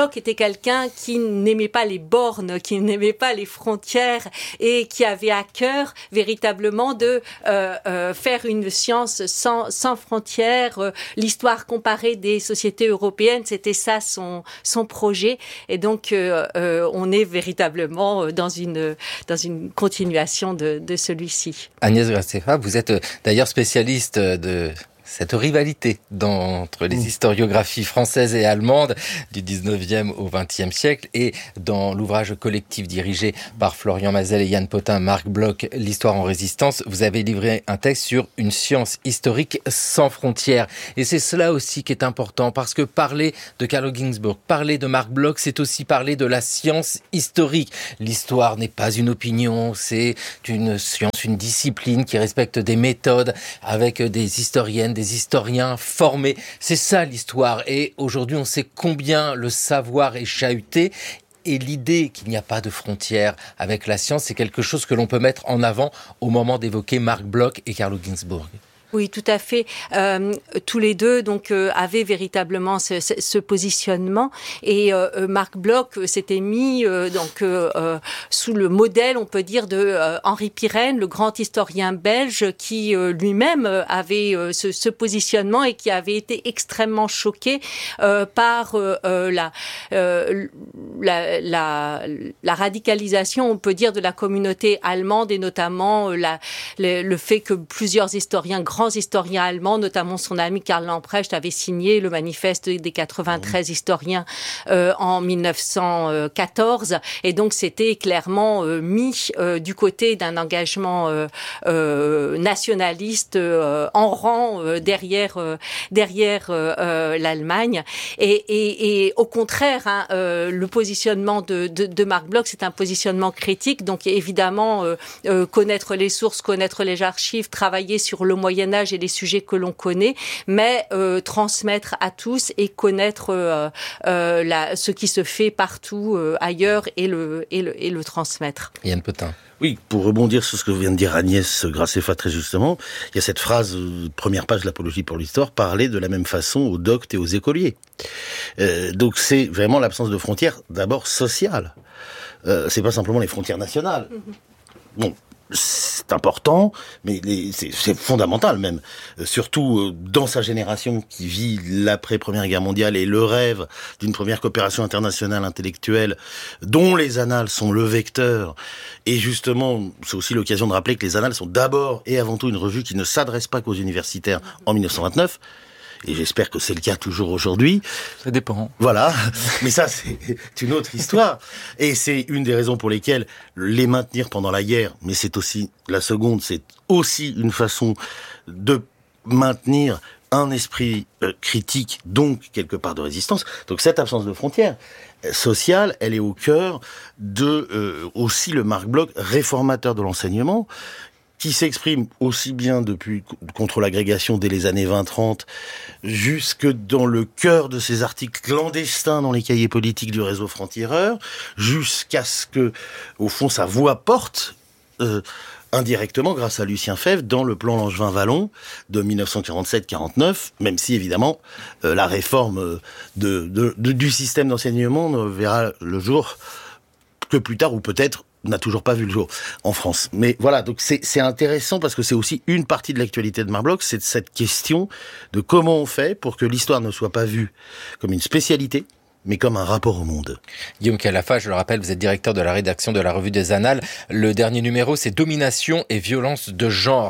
quelqu'un qui n'aimait pas les bornes, qui n'aimait pas les frontières et qui avait à cœur véritablement de euh, euh, faire une science sans, sans frontières. Euh, l'histoire comparée des sociétés européennes, c'était ça son, son projet. Et donc, euh, euh, on est véritablement dans une, dans une continuation de, de celui-ci. Agnès Graceffa, vous êtes d'ailleurs spécialiste de cette rivalité dans, entre les historiographies françaises et allemandes du dix-neuvième au vingtième siècle, et dans l'ouvrage collectif dirigé par Florian Mazel et Yann Potin, Marc Bloch, L'histoire en résistance, vous avez livré un texte sur une science historique sans frontières. Et c'est cela aussi qui est important, parce que parler de Carlo Ginzburg, parler de Marc Bloch, c'est aussi parler de la science historique. L'histoire n'est pas une opinion, c'est une science, une discipline qui respecte des méthodes, avec des historiennes, des historiens formés. C'est ça l'histoire. Et aujourd'hui, on sait combien le savoir est chahuté. Et l'idée qu'il n'y a pas de frontières avec la science, c'est quelque chose que l'on peut mettre en avant au moment d'évoquer Marc Bloch et Carlo Ginzburg. Oui, tout à fait. Euh, tous les deux donc euh, avaient véritablement ce, ce, ce positionnement, et euh, Marc Bloch s'était mis euh, donc euh, euh, sous le modèle, on peut dire, de euh, Henri Pirenne, le grand historien belge, qui euh, lui-même avait euh, ce, ce positionnement et qui avait été extrêmement choqué euh, par euh, la, euh, la la la radicalisation, on peut dire, de la communauté allemande, et notamment euh, la, le, le fait que plusieurs historiens grands historiens allemands, notamment son ami Karl Lamprecht, avait signé le manifeste des quatre-vingt-treize historiens euh, en mille neuf cent quatorze, et donc c'était clairement euh, mis euh, du côté d'un engagement euh, euh, nationaliste euh, en rang euh, derrière euh, derrière euh, l'Allemagne, et, et, et au contraire, hein, euh, le positionnement de, de, de Marc Bloch, c'est un positionnement critique, donc évidemment euh, euh, connaître les sources, connaître les archives, travailler sur le Moyen Âge et les sujets que l'on connaît, mais euh, transmettre à tous et connaître euh, euh, la, ce qui se fait partout euh, ailleurs, et le, et, le, et le transmettre. Yann Potin. Oui, pour rebondir sur ce que vient de dire Agnès Graceffa très justement, il y a cette phrase, euh, première page de l'Apologie pour l'histoire, parler de la même façon aux doctes et aux écoliers. Euh, donc c'est vraiment l'absence de frontières, d'abord sociales. Euh, c'est pas simplement les frontières nationales. Mm-hmm. Bon, c'est important, mais les, c'est, c'est fondamental même, euh, surtout euh, dans sa génération qui vit l'après-première guerre mondiale et le rêve d'une première coopération internationale intellectuelle dont les annales sont le vecteur. Et justement, c'est aussi l'occasion de rappeler que les annales sont d'abord et avant tout une revue qui ne s'adresse pas qu'aux universitaires en mille neuf cent vingt-neuf. Et j'espère que c'est le cas toujours aujourd'hui. Ça dépend. Voilà. Mais ça, c'est une autre histoire. Et c'est une des raisons pour lesquelles les maintenir pendant la guerre, mais c'est aussi, la seconde, c'est aussi une façon de maintenir un esprit euh, critique, donc quelque part de résistance. Donc cette absence de frontières sociales, elle est au cœur de euh, aussi le Marc Bloch, réformateur de l'enseignement, qui s'exprime aussi bien depuis contre l'agrégation dès les années vingt trente, jusque dans le cœur de ces articles clandestins dans les cahiers politiques du réseau franc-tireur, jusqu'à ce que, au fond, sa voix porte euh, indirectement grâce à Lucien Febvre dans le plan Langevin-Vallon de mille neuf cent quarante-sept quarante-neuf, même si évidemment euh, la réforme de, de, de, du système d'enseignement ne verra le jour que plus tard, ou peut-être n'a toujours pas vu le jour en France. Mais voilà, donc c'est, c'est intéressant parce que c'est aussi une partie de l'actualité de Marc Bloch, c'est cette question de comment on fait pour que l'histoire ne soit pas vue comme une spécialité, mais comme un rapport au monde. Guillaume Calafa, je le rappelle, vous êtes directeur de la rédaction de la Revue des Annales. Le dernier numéro, c'est Domination et violence de genre,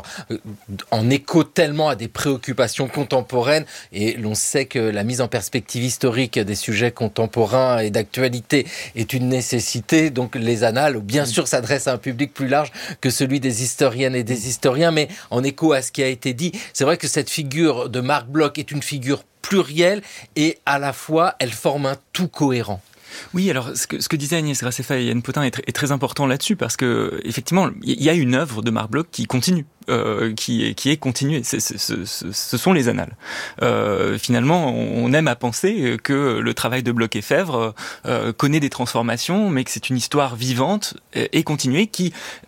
en écho tellement à des préoccupations contemporaines. Et l'on sait que la mise en perspective historique des sujets contemporains et d'actualité est une nécessité. Donc les Annales, bien sûr, s'adressent à un public plus large que celui des historiennes et des historiens. Mais en écho à ce qui a été dit, c'est vrai que cette figure de Marc Bloch est une figure plurielle, et à la fois, elle forme un tout cohérent. Oui, alors ce que, ce que disaient Agnès Graceffa et Yann Potin est, tr- est très important là-dessus, parce que effectivement, il y a une œuvre de Marc Bloch qui continue. Euh, qui, est, qui est continuée. C'est, c'est, ce, ce sont les annales. Euh, finalement, on aime à penser que le travail de Bloch et Febvre euh, connaît des transformations, mais que c'est une histoire vivante et continuée qui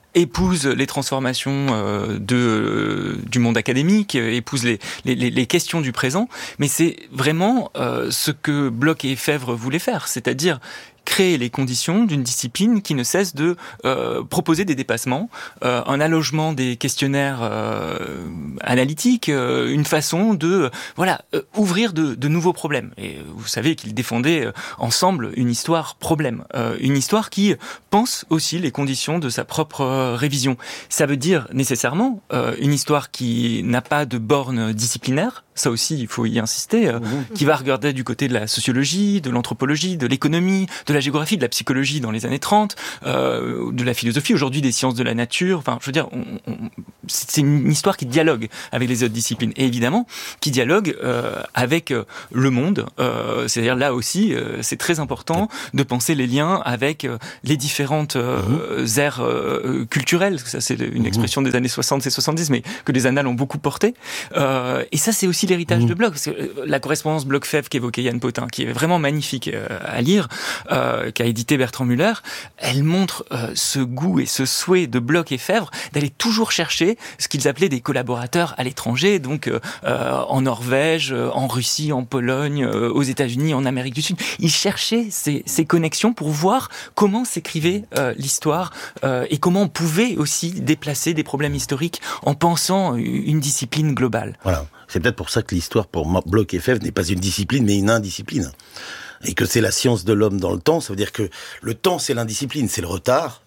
épouse les transformations euh, de, euh, du monde académique, épouse les, les, les questions du présent, mais c'est vraiment euh, ce que Bloch et Febvre voulaient faire, c'est-à-dire créer les conditions d'une discipline qui ne cesse de euh, proposer des dépassements, euh, un allongement des questionnaires euh, analytiques, euh, une façon de euh, voilà euh, ouvrir de, de nouveaux problèmes. Et vous savez qu'ils défendaient euh, ensemble une histoire problème, euh, une histoire qui pense aussi les conditions de sa propre euh, révision. Ça veut dire nécessairement euh, une histoire qui n'a pas de borne disciplinaire. Ça aussi, il faut y insister, euh, mmh. qui va regarder du côté de la sociologie, de l'anthropologie, de l'économie, de la géographie, de la psychologie dans les années trente, euh, de la philosophie, aujourd'hui des sciences de la nature. Enfin, je veux dire, on, on, c'est une histoire qui dialogue avec les autres disciplines. Et évidemment, qui dialogue euh, avec euh, le monde. Euh, c'est-à-dire là aussi, euh, c'est très important de penser les liens avec euh, les différentes euh, mmh. aires euh, culturelles. Ça, c'est une expression des années soixante et soixante-dix, mais que les annales ont beaucoup porté. Euh, et ça, c'est aussi l'héritage mmh. de Bloch, parce que la correspondance Bloch-Febvre qu'évoquait Yann Potin, qui est vraiment magnifique euh, à lire, euh, qu'a édité Bertrand Müller, elle montre euh, ce goût et ce souhait de Bloch et Febvre d'aller toujours chercher ce qu'ils appelaient des collaborateurs à l'étranger, donc euh, en Norvège, en Russie, en Pologne, euh, aux États-Unis, en Amérique du Sud. Ils cherchaient ces, ces connexions pour voir comment s'écrivait euh, l'histoire euh, et comment on pouvait aussi déplacer des problèmes historiques en pensant une discipline globale. Voilà. C'est peut-être pour ça que l'histoire, pour Bloch et Febvre, n'est pas une discipline, mais une indiscipline. Et que c'est la science de l'homme dans le temps. Ça veut dire que le temps, c'est l'indiscipline, c'est le retard,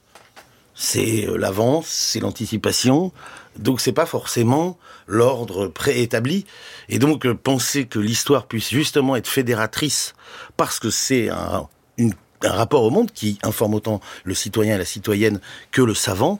c'est l'avance, c'est l'anticipation. Donc c'est pas forcément l'ordre préétabli. Et donc penser que l'histoire puisse justement être fédératrice, parce que c'est un, une, un rapport au monde qui informe autant le citoyen et la citoyenne que le savant,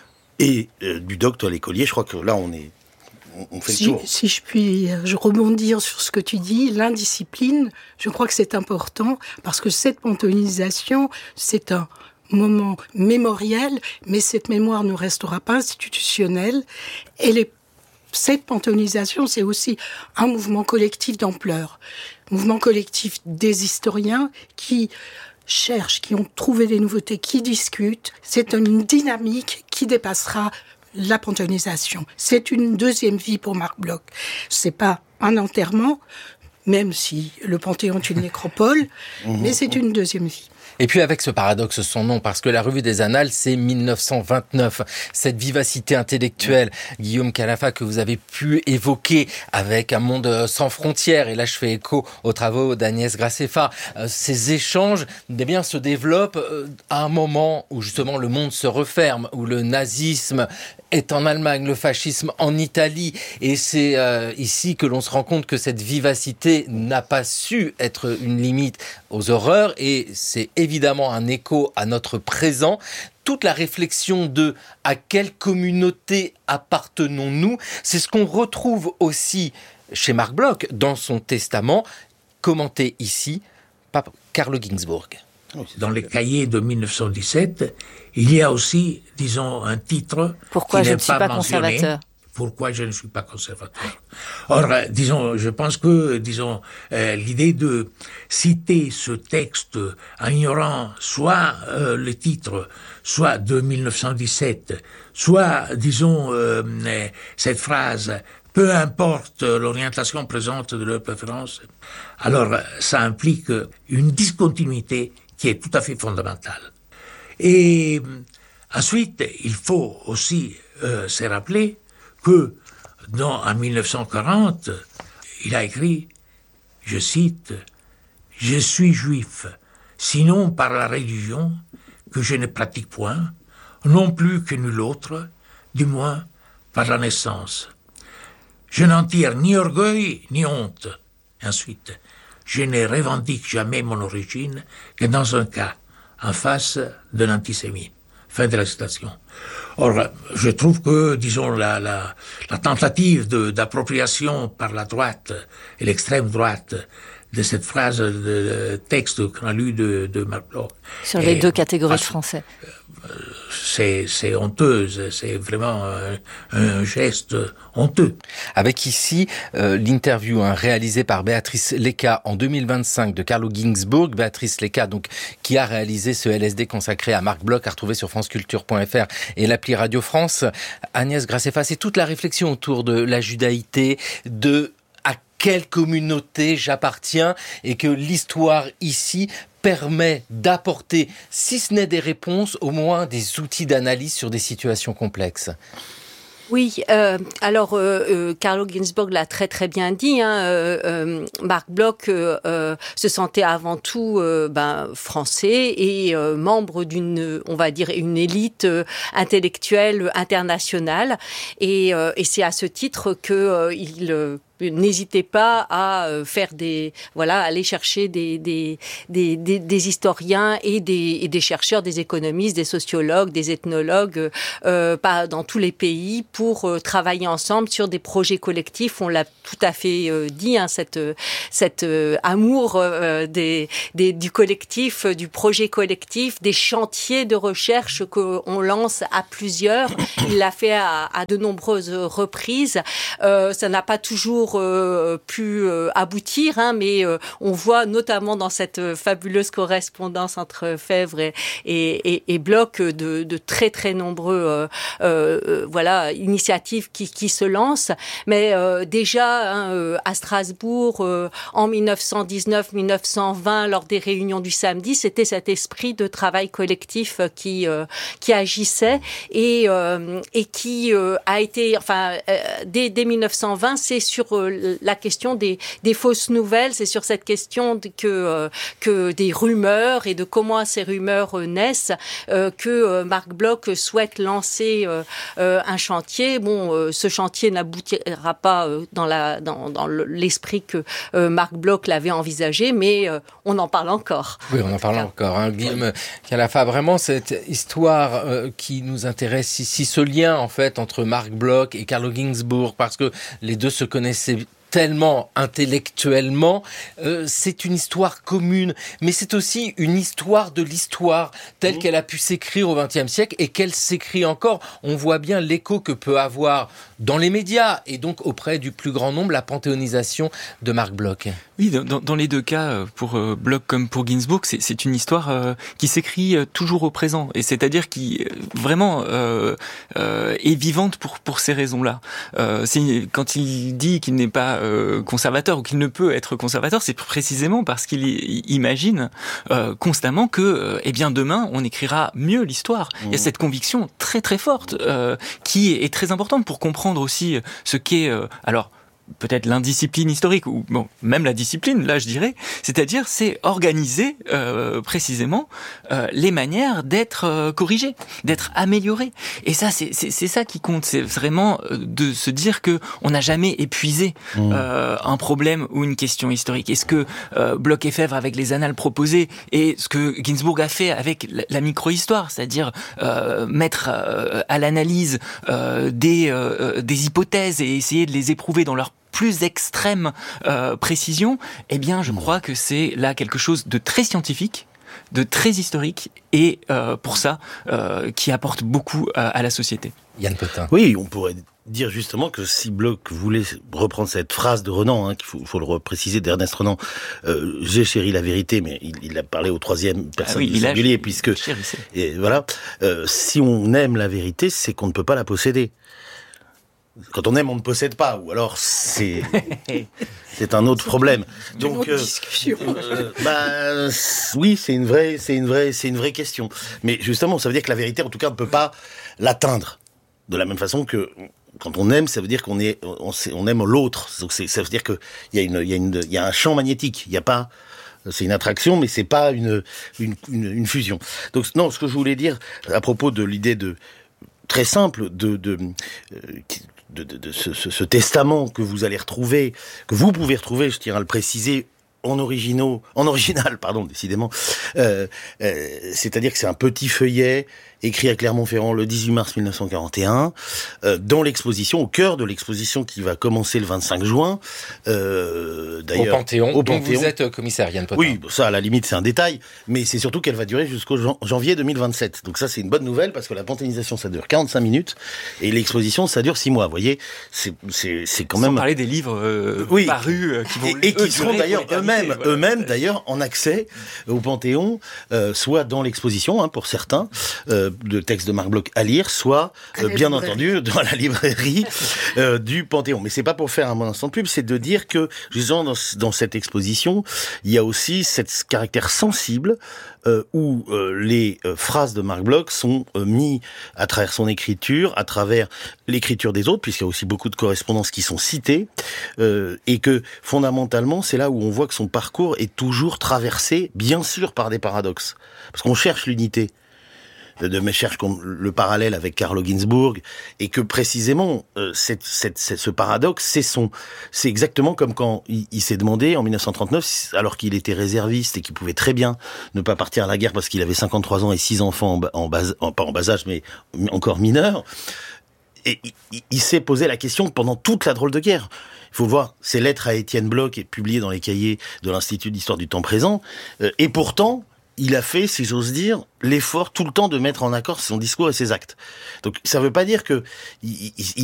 et euh, du docte à l'écolier, je crois que là on est... On fait si, le tour. si je puis je rebondir sur ce que tu dis, l'indiscipline, je crois que c'est important, parce que cette panthéonisation, c'est un moment mémoriel, mais cette mémoire ne restera pas institutionnelle. Et les, cette panthéonisation, c'est aussi un mouvement collectif d'ampleur. Mouvement collectif des historiens qui cherchent, qui ont trouvé des nouveautés, qui discutent. C'est une dynamique qui dépassera la panthéonisation. C'est une deuxième vie pour Marc Bloch. C'est pas un enterrement, même si le Panthéon est une nécropole, mais c'est une deuxième vie. Et puis avec ce paradoxe sans nom, parce que la Revue des Annales, c'est mille neuf cent vingt-neuf. Cette vivacité intellectuelle, Guillaume Khalafat, que vous avez pu évoquer avec Un monde sans frontières, et là je fais écho aux travaux d'Agnès Graceffa, euh, ces échanges eh bien, se développent euh, à un moment où justement le monde se referme, où le nazisme est en Allemagne, le fascisme en Italie, et c'est euh, ici que l'on se rend compte que cette vivacité n'a pas su être une limite aux horreurs, et c'est évidemment un écho à notre présent. Toute la réflexion de à quelle communauté appartenons-nous, c'est ce qu'on retrouve aussi chez Marc Bloch dans son testament, commenté ici par Carlo Ginzburg. Dans les cahiers de mille neuf cent dix-sept, il y a aussi, disons, un titre Pourquoi qui je n'est ne suis pas, pas conservateur. Pourquoi je ne suis pas conservateur. Or, euh, disons, je pense que, disons, euh, l'idée de citer ce texte en ignorant soit euh, le titre, soit de mille neuf cent dix-sept, soit, disons, euh, euh, cette phrase « peu importe l'orientation présente de leur préférence », alors ça implique une discontinuité qui est tout à fait fondamentale. Et ensuite, il faut aussi euh, se rappeler que, dans, en mille neuf cent quarante, il a écrit, je cite, « Je suis juif, sinon par la religion, que je ne pratique point, non plus que nul autre, du moins par la naissance. Je n'en tire ni orgueil ni honte. » Ensuite, « Je ne revendique jamais mon origine que dans un cas, en face de l'antisémite. » Fin de la citation. Or, je trouve que, disons, la, la, la tentative de, d'appropriation par la droite et l'extrême droite de cette phrase de, de texte qu'on a lu de, de Marc Bloch. Sur les Et, deux catégories ah, de français. C'est, c'est honteuse, c'est vraiment un, un geste honteux. Avec ici euh, l'interview hein, réalisée par Béatrice Lecca en deux mille vingt-cinq de Carlo Ginzburg. Béatrice Lecca, donc, qui a réalisé ce L S D consacré à Marc Bloch, à retrouver sur franceculture point f r et l'appli Radio France. Agnès Graceffa, c'est toute la réflexion autour de la judaïté, de à quelle communauté j'appartiens, et que l'histoire ici permet d'apporter, si ce n'est des réponses, au moins des outils d'analyse sur des situations complexes. Oui, euh, alors euh, euh, Carlo Ginzburg l'a très très bien dit. Hein, euh, euh, Marc Bloch euh, euh, se sentait avant tout euh, ben, français et euh, membre d'une, on va dire, une élite euh, intellectuelle internationale. Et, euh, et c'est à ce titre que euh, il euh, n'hésitez pas à faire des, voilà, aller chercher des des des des, des historiens et des et des chercheurs, des économistes, des sociologues, des ethnologues, euh, pas dans tous les pays, pour euh, travailler ensemble sur des projets collectifs. On l'a tout à fait euh, dit, hein, cette cette euh, amour euh, des des du collectif, du projet collectif, des chantiers de recherche qu'on lance à plusieurs. Il l'a fait à, à de nombreuses reprises. Euh, ça n'a pas toujours Euh, pu euh, aboutir, hein, mais euh, on voit notamment dans cette euh, fabuleuse correspondance entre Febvre et, et, et, et Bloch de, de très très nombreux euh, euh, voilà, initiatives qui, qui se lancent. Mais euh, déjà hein, euh, à Strasbourg euh, en dix-neuf cent dix-neuf dix-neuf cent vingt, lors des réunions du samedi, c'était cet esprit de travail collectif qui euh, qui agissait et euh, et qui euh, a été, enfin euh, dès, dès dix-neuf cent vingt, c'est sur euh, la question des, des fausses nouvelles, c'est sur cette question de, que, euh, que des rumeurs et de comment ces rumeurs euh, naissent euh, que euh, Marc Bloch souhaite lancer euh, euh, un chantier. Bon, euh, ce chantier n'aboutira pas euh, dans, la, dans, dans l'esprit que euh, Marc Bloch l'avait envisagé, mais euh, on en parle encore. Oui, on en parle encore. Hein. Guillaume Calafa, vraiment cette histoire euh, qui nous intéresse ici, ce lien en fait entre Marc Bloch et Carlo Ginzburg, parce que les deux se connaissaient tellement intellectuellement, euh, c'est une histoire commune, mais c'est aussi une histoire de l'histoire telle mmh. qu'elle a pu s'écrire au vingtième siècle et qu'elle s'écrit encore. On voit bien l'écho que peut avoir dans les médias et donc auprès du plus grand nombre la panthéonisation de Marc Bloch. Oui, dans, dans les deux cas, pour euh, Bloch comme pour Ginzburg, c'est, c'est une histoire euh, qui s'écrit euh, toujours au présent, et c'est-à-dire qui euh, vraiment euh, euh, est vivante pour pour ces raisons-là. Euh, c'est, quand il dit qu'il n'est pas euh, conservateur ou qu'il ne peut être conservateur, c'est précisément parce qu'il il imagine euh, constamment que, euh, eh bien, demain on écrira mieux l'histoire. Mmh. Il y a cette conviction très très forte euh, qui est, est très importante pour comprendre aussi ce qu'est euh, alors. peut-être l'indiscipline historique, ou bon, même la discipline, là je dirais, c'est-à-dire c'est organiser euh, précisément euh, les manières d'être euh, corrigées, d'être améliorées. Et ça, c'est, c'est, c'est ça qui compte, c'est vraiment de se dire que on n'a jamais épuisé euh, un problème ou une question historique. Et ce que euh, Bloch et Febvre avec les annales proposées, et ce que Ginzburg a fait avec la, la micro-histoire, c'est-à-dire euh, mettre euh, à l'analyse euh, des, euh, des hypothèses et essayer de les éprouver dans leur plus extrême euh, précision, eh bien, je crois que c'est là quelque chose de très scientifique, de très historique, et euh, pour ça, euh, qui apporte beaucoup à, à la société. Yann Potin. Oui, on pourrait dire justement que si Bloch voulait reprendre cette phrase de Renan, hein, qu'il faut, faut le préciser, d'Ernest Renan, euh, j'ai chéri la vérité, mais il, il a parlé au troisième personne ah oui, du singulier, puisque et voilà, euh, si on aime la vérité, c'est qu'on ne peut pas la posséder. Quand on aime, on ne possède pas, ou alors c'est c'est un autre problème. Donc, euh, euh, bah, oui, c'est une vraie, c'est une vraie, c'est une vraie question. Mais justement, ça veut dire que la vérité, en tout cas, ne peut pas l'atteindre. De la même façon que quand on aime, ça veut dire qu'on est, on, on aime l'autre. Donc c'est, ça veut dire que il y a une, il y a une, il y a un champ magnétique. Il n'y a pas, c'est une attraction, mais c'est pas une, une, une, une fusion. Donc non, ce que je voulais dire à propos de l'idée de très simple de, de, euh, de, de, de ce, ce, ce testament que vous allez retrouver, que vous pouvez retrouver, je tiens à le préciser, en originaux, en original, pardon, décidément. Euh, euh, c'est-à-dire que c'est un petit feuillet. écrit à Clermont-Ferrand le dix-huit mars mille neuf cent quarante et un, euh, dans l'exposition, au cœur de l'exposition qui va commencer le vingt-cinq juin. Euh, d'ailleurs, au Panthéon, au dont Panthéon. Vous êtes commissaire, Yann Potin. Oui, ça, à la limite, c'est un détail, mais c'est surtout qu'elle va durer jusqu'au jan- janvier deux mille vingt-sept. Donc ça, c'est une bonne nouvelle, parce que la panthéonisation, ça dure quarante-cinq minutes, et l'exposition, ça dure six mois. Vous voyez, c'est, c'est, c'est quand Sans même... parler des livres euh, oui. parus euh, qui vont et, et qui eux, seront durer d'ailleurs pour l'éternité, eux-mêmes, voilà. eux-mêmes d'ailleurs en accès au Panthéon, euh, soit dans l'exposition hein, pour certains euh, de textes de Marc Bloch à lire, soit euh, bien librairie. entendu dans la librairie euh, du Panthéon. Mais c'est pas pour faire un bon instant de pub, c'est de dire que justement dans, dans cette exposition, il y a aussi ce caractère sensible euh, où euh, les euh, phrases de Marc Bloch sont euh, mis à travers son écriture, à travers l'écriture des autres, puisqu'il y a aussi beaucoup de correspondances qui sont citées, euh, et que fondamentalement, c'est là où on voit que son parcours est toujours traversé, bien sûr, par des paradoxes. Parce qu'on cherche l'unité, de me cherche le parallèle avec Carlo Ginzburg, et que précisément euh, cette, cette, cette, ce paradoxe, c'est son, c'est exactement comme quand il, il s'est demandé en mille neuf cent trente-neuf, alors qu'il était réserviste et qu'il pouvait très bien ne pas partir à la guerre parce qu'il avait cinquante-trois ans et six enfants en, bas, en bas, en, pas en bas âge, mais encore mineurs. Et il, il s'est posé la question pendant toute la drôle de guerre. Il faut voir, ces lettres à Étienne Bloch, publiées dans les cahiers de l'Institut d'histoire du temps présent, euh, et pourtant, il a fait, si j'ose dire, l'effort tout le temps de mettre en accord son discours et ses actes. Donc ça ne veut pas dire que il, il,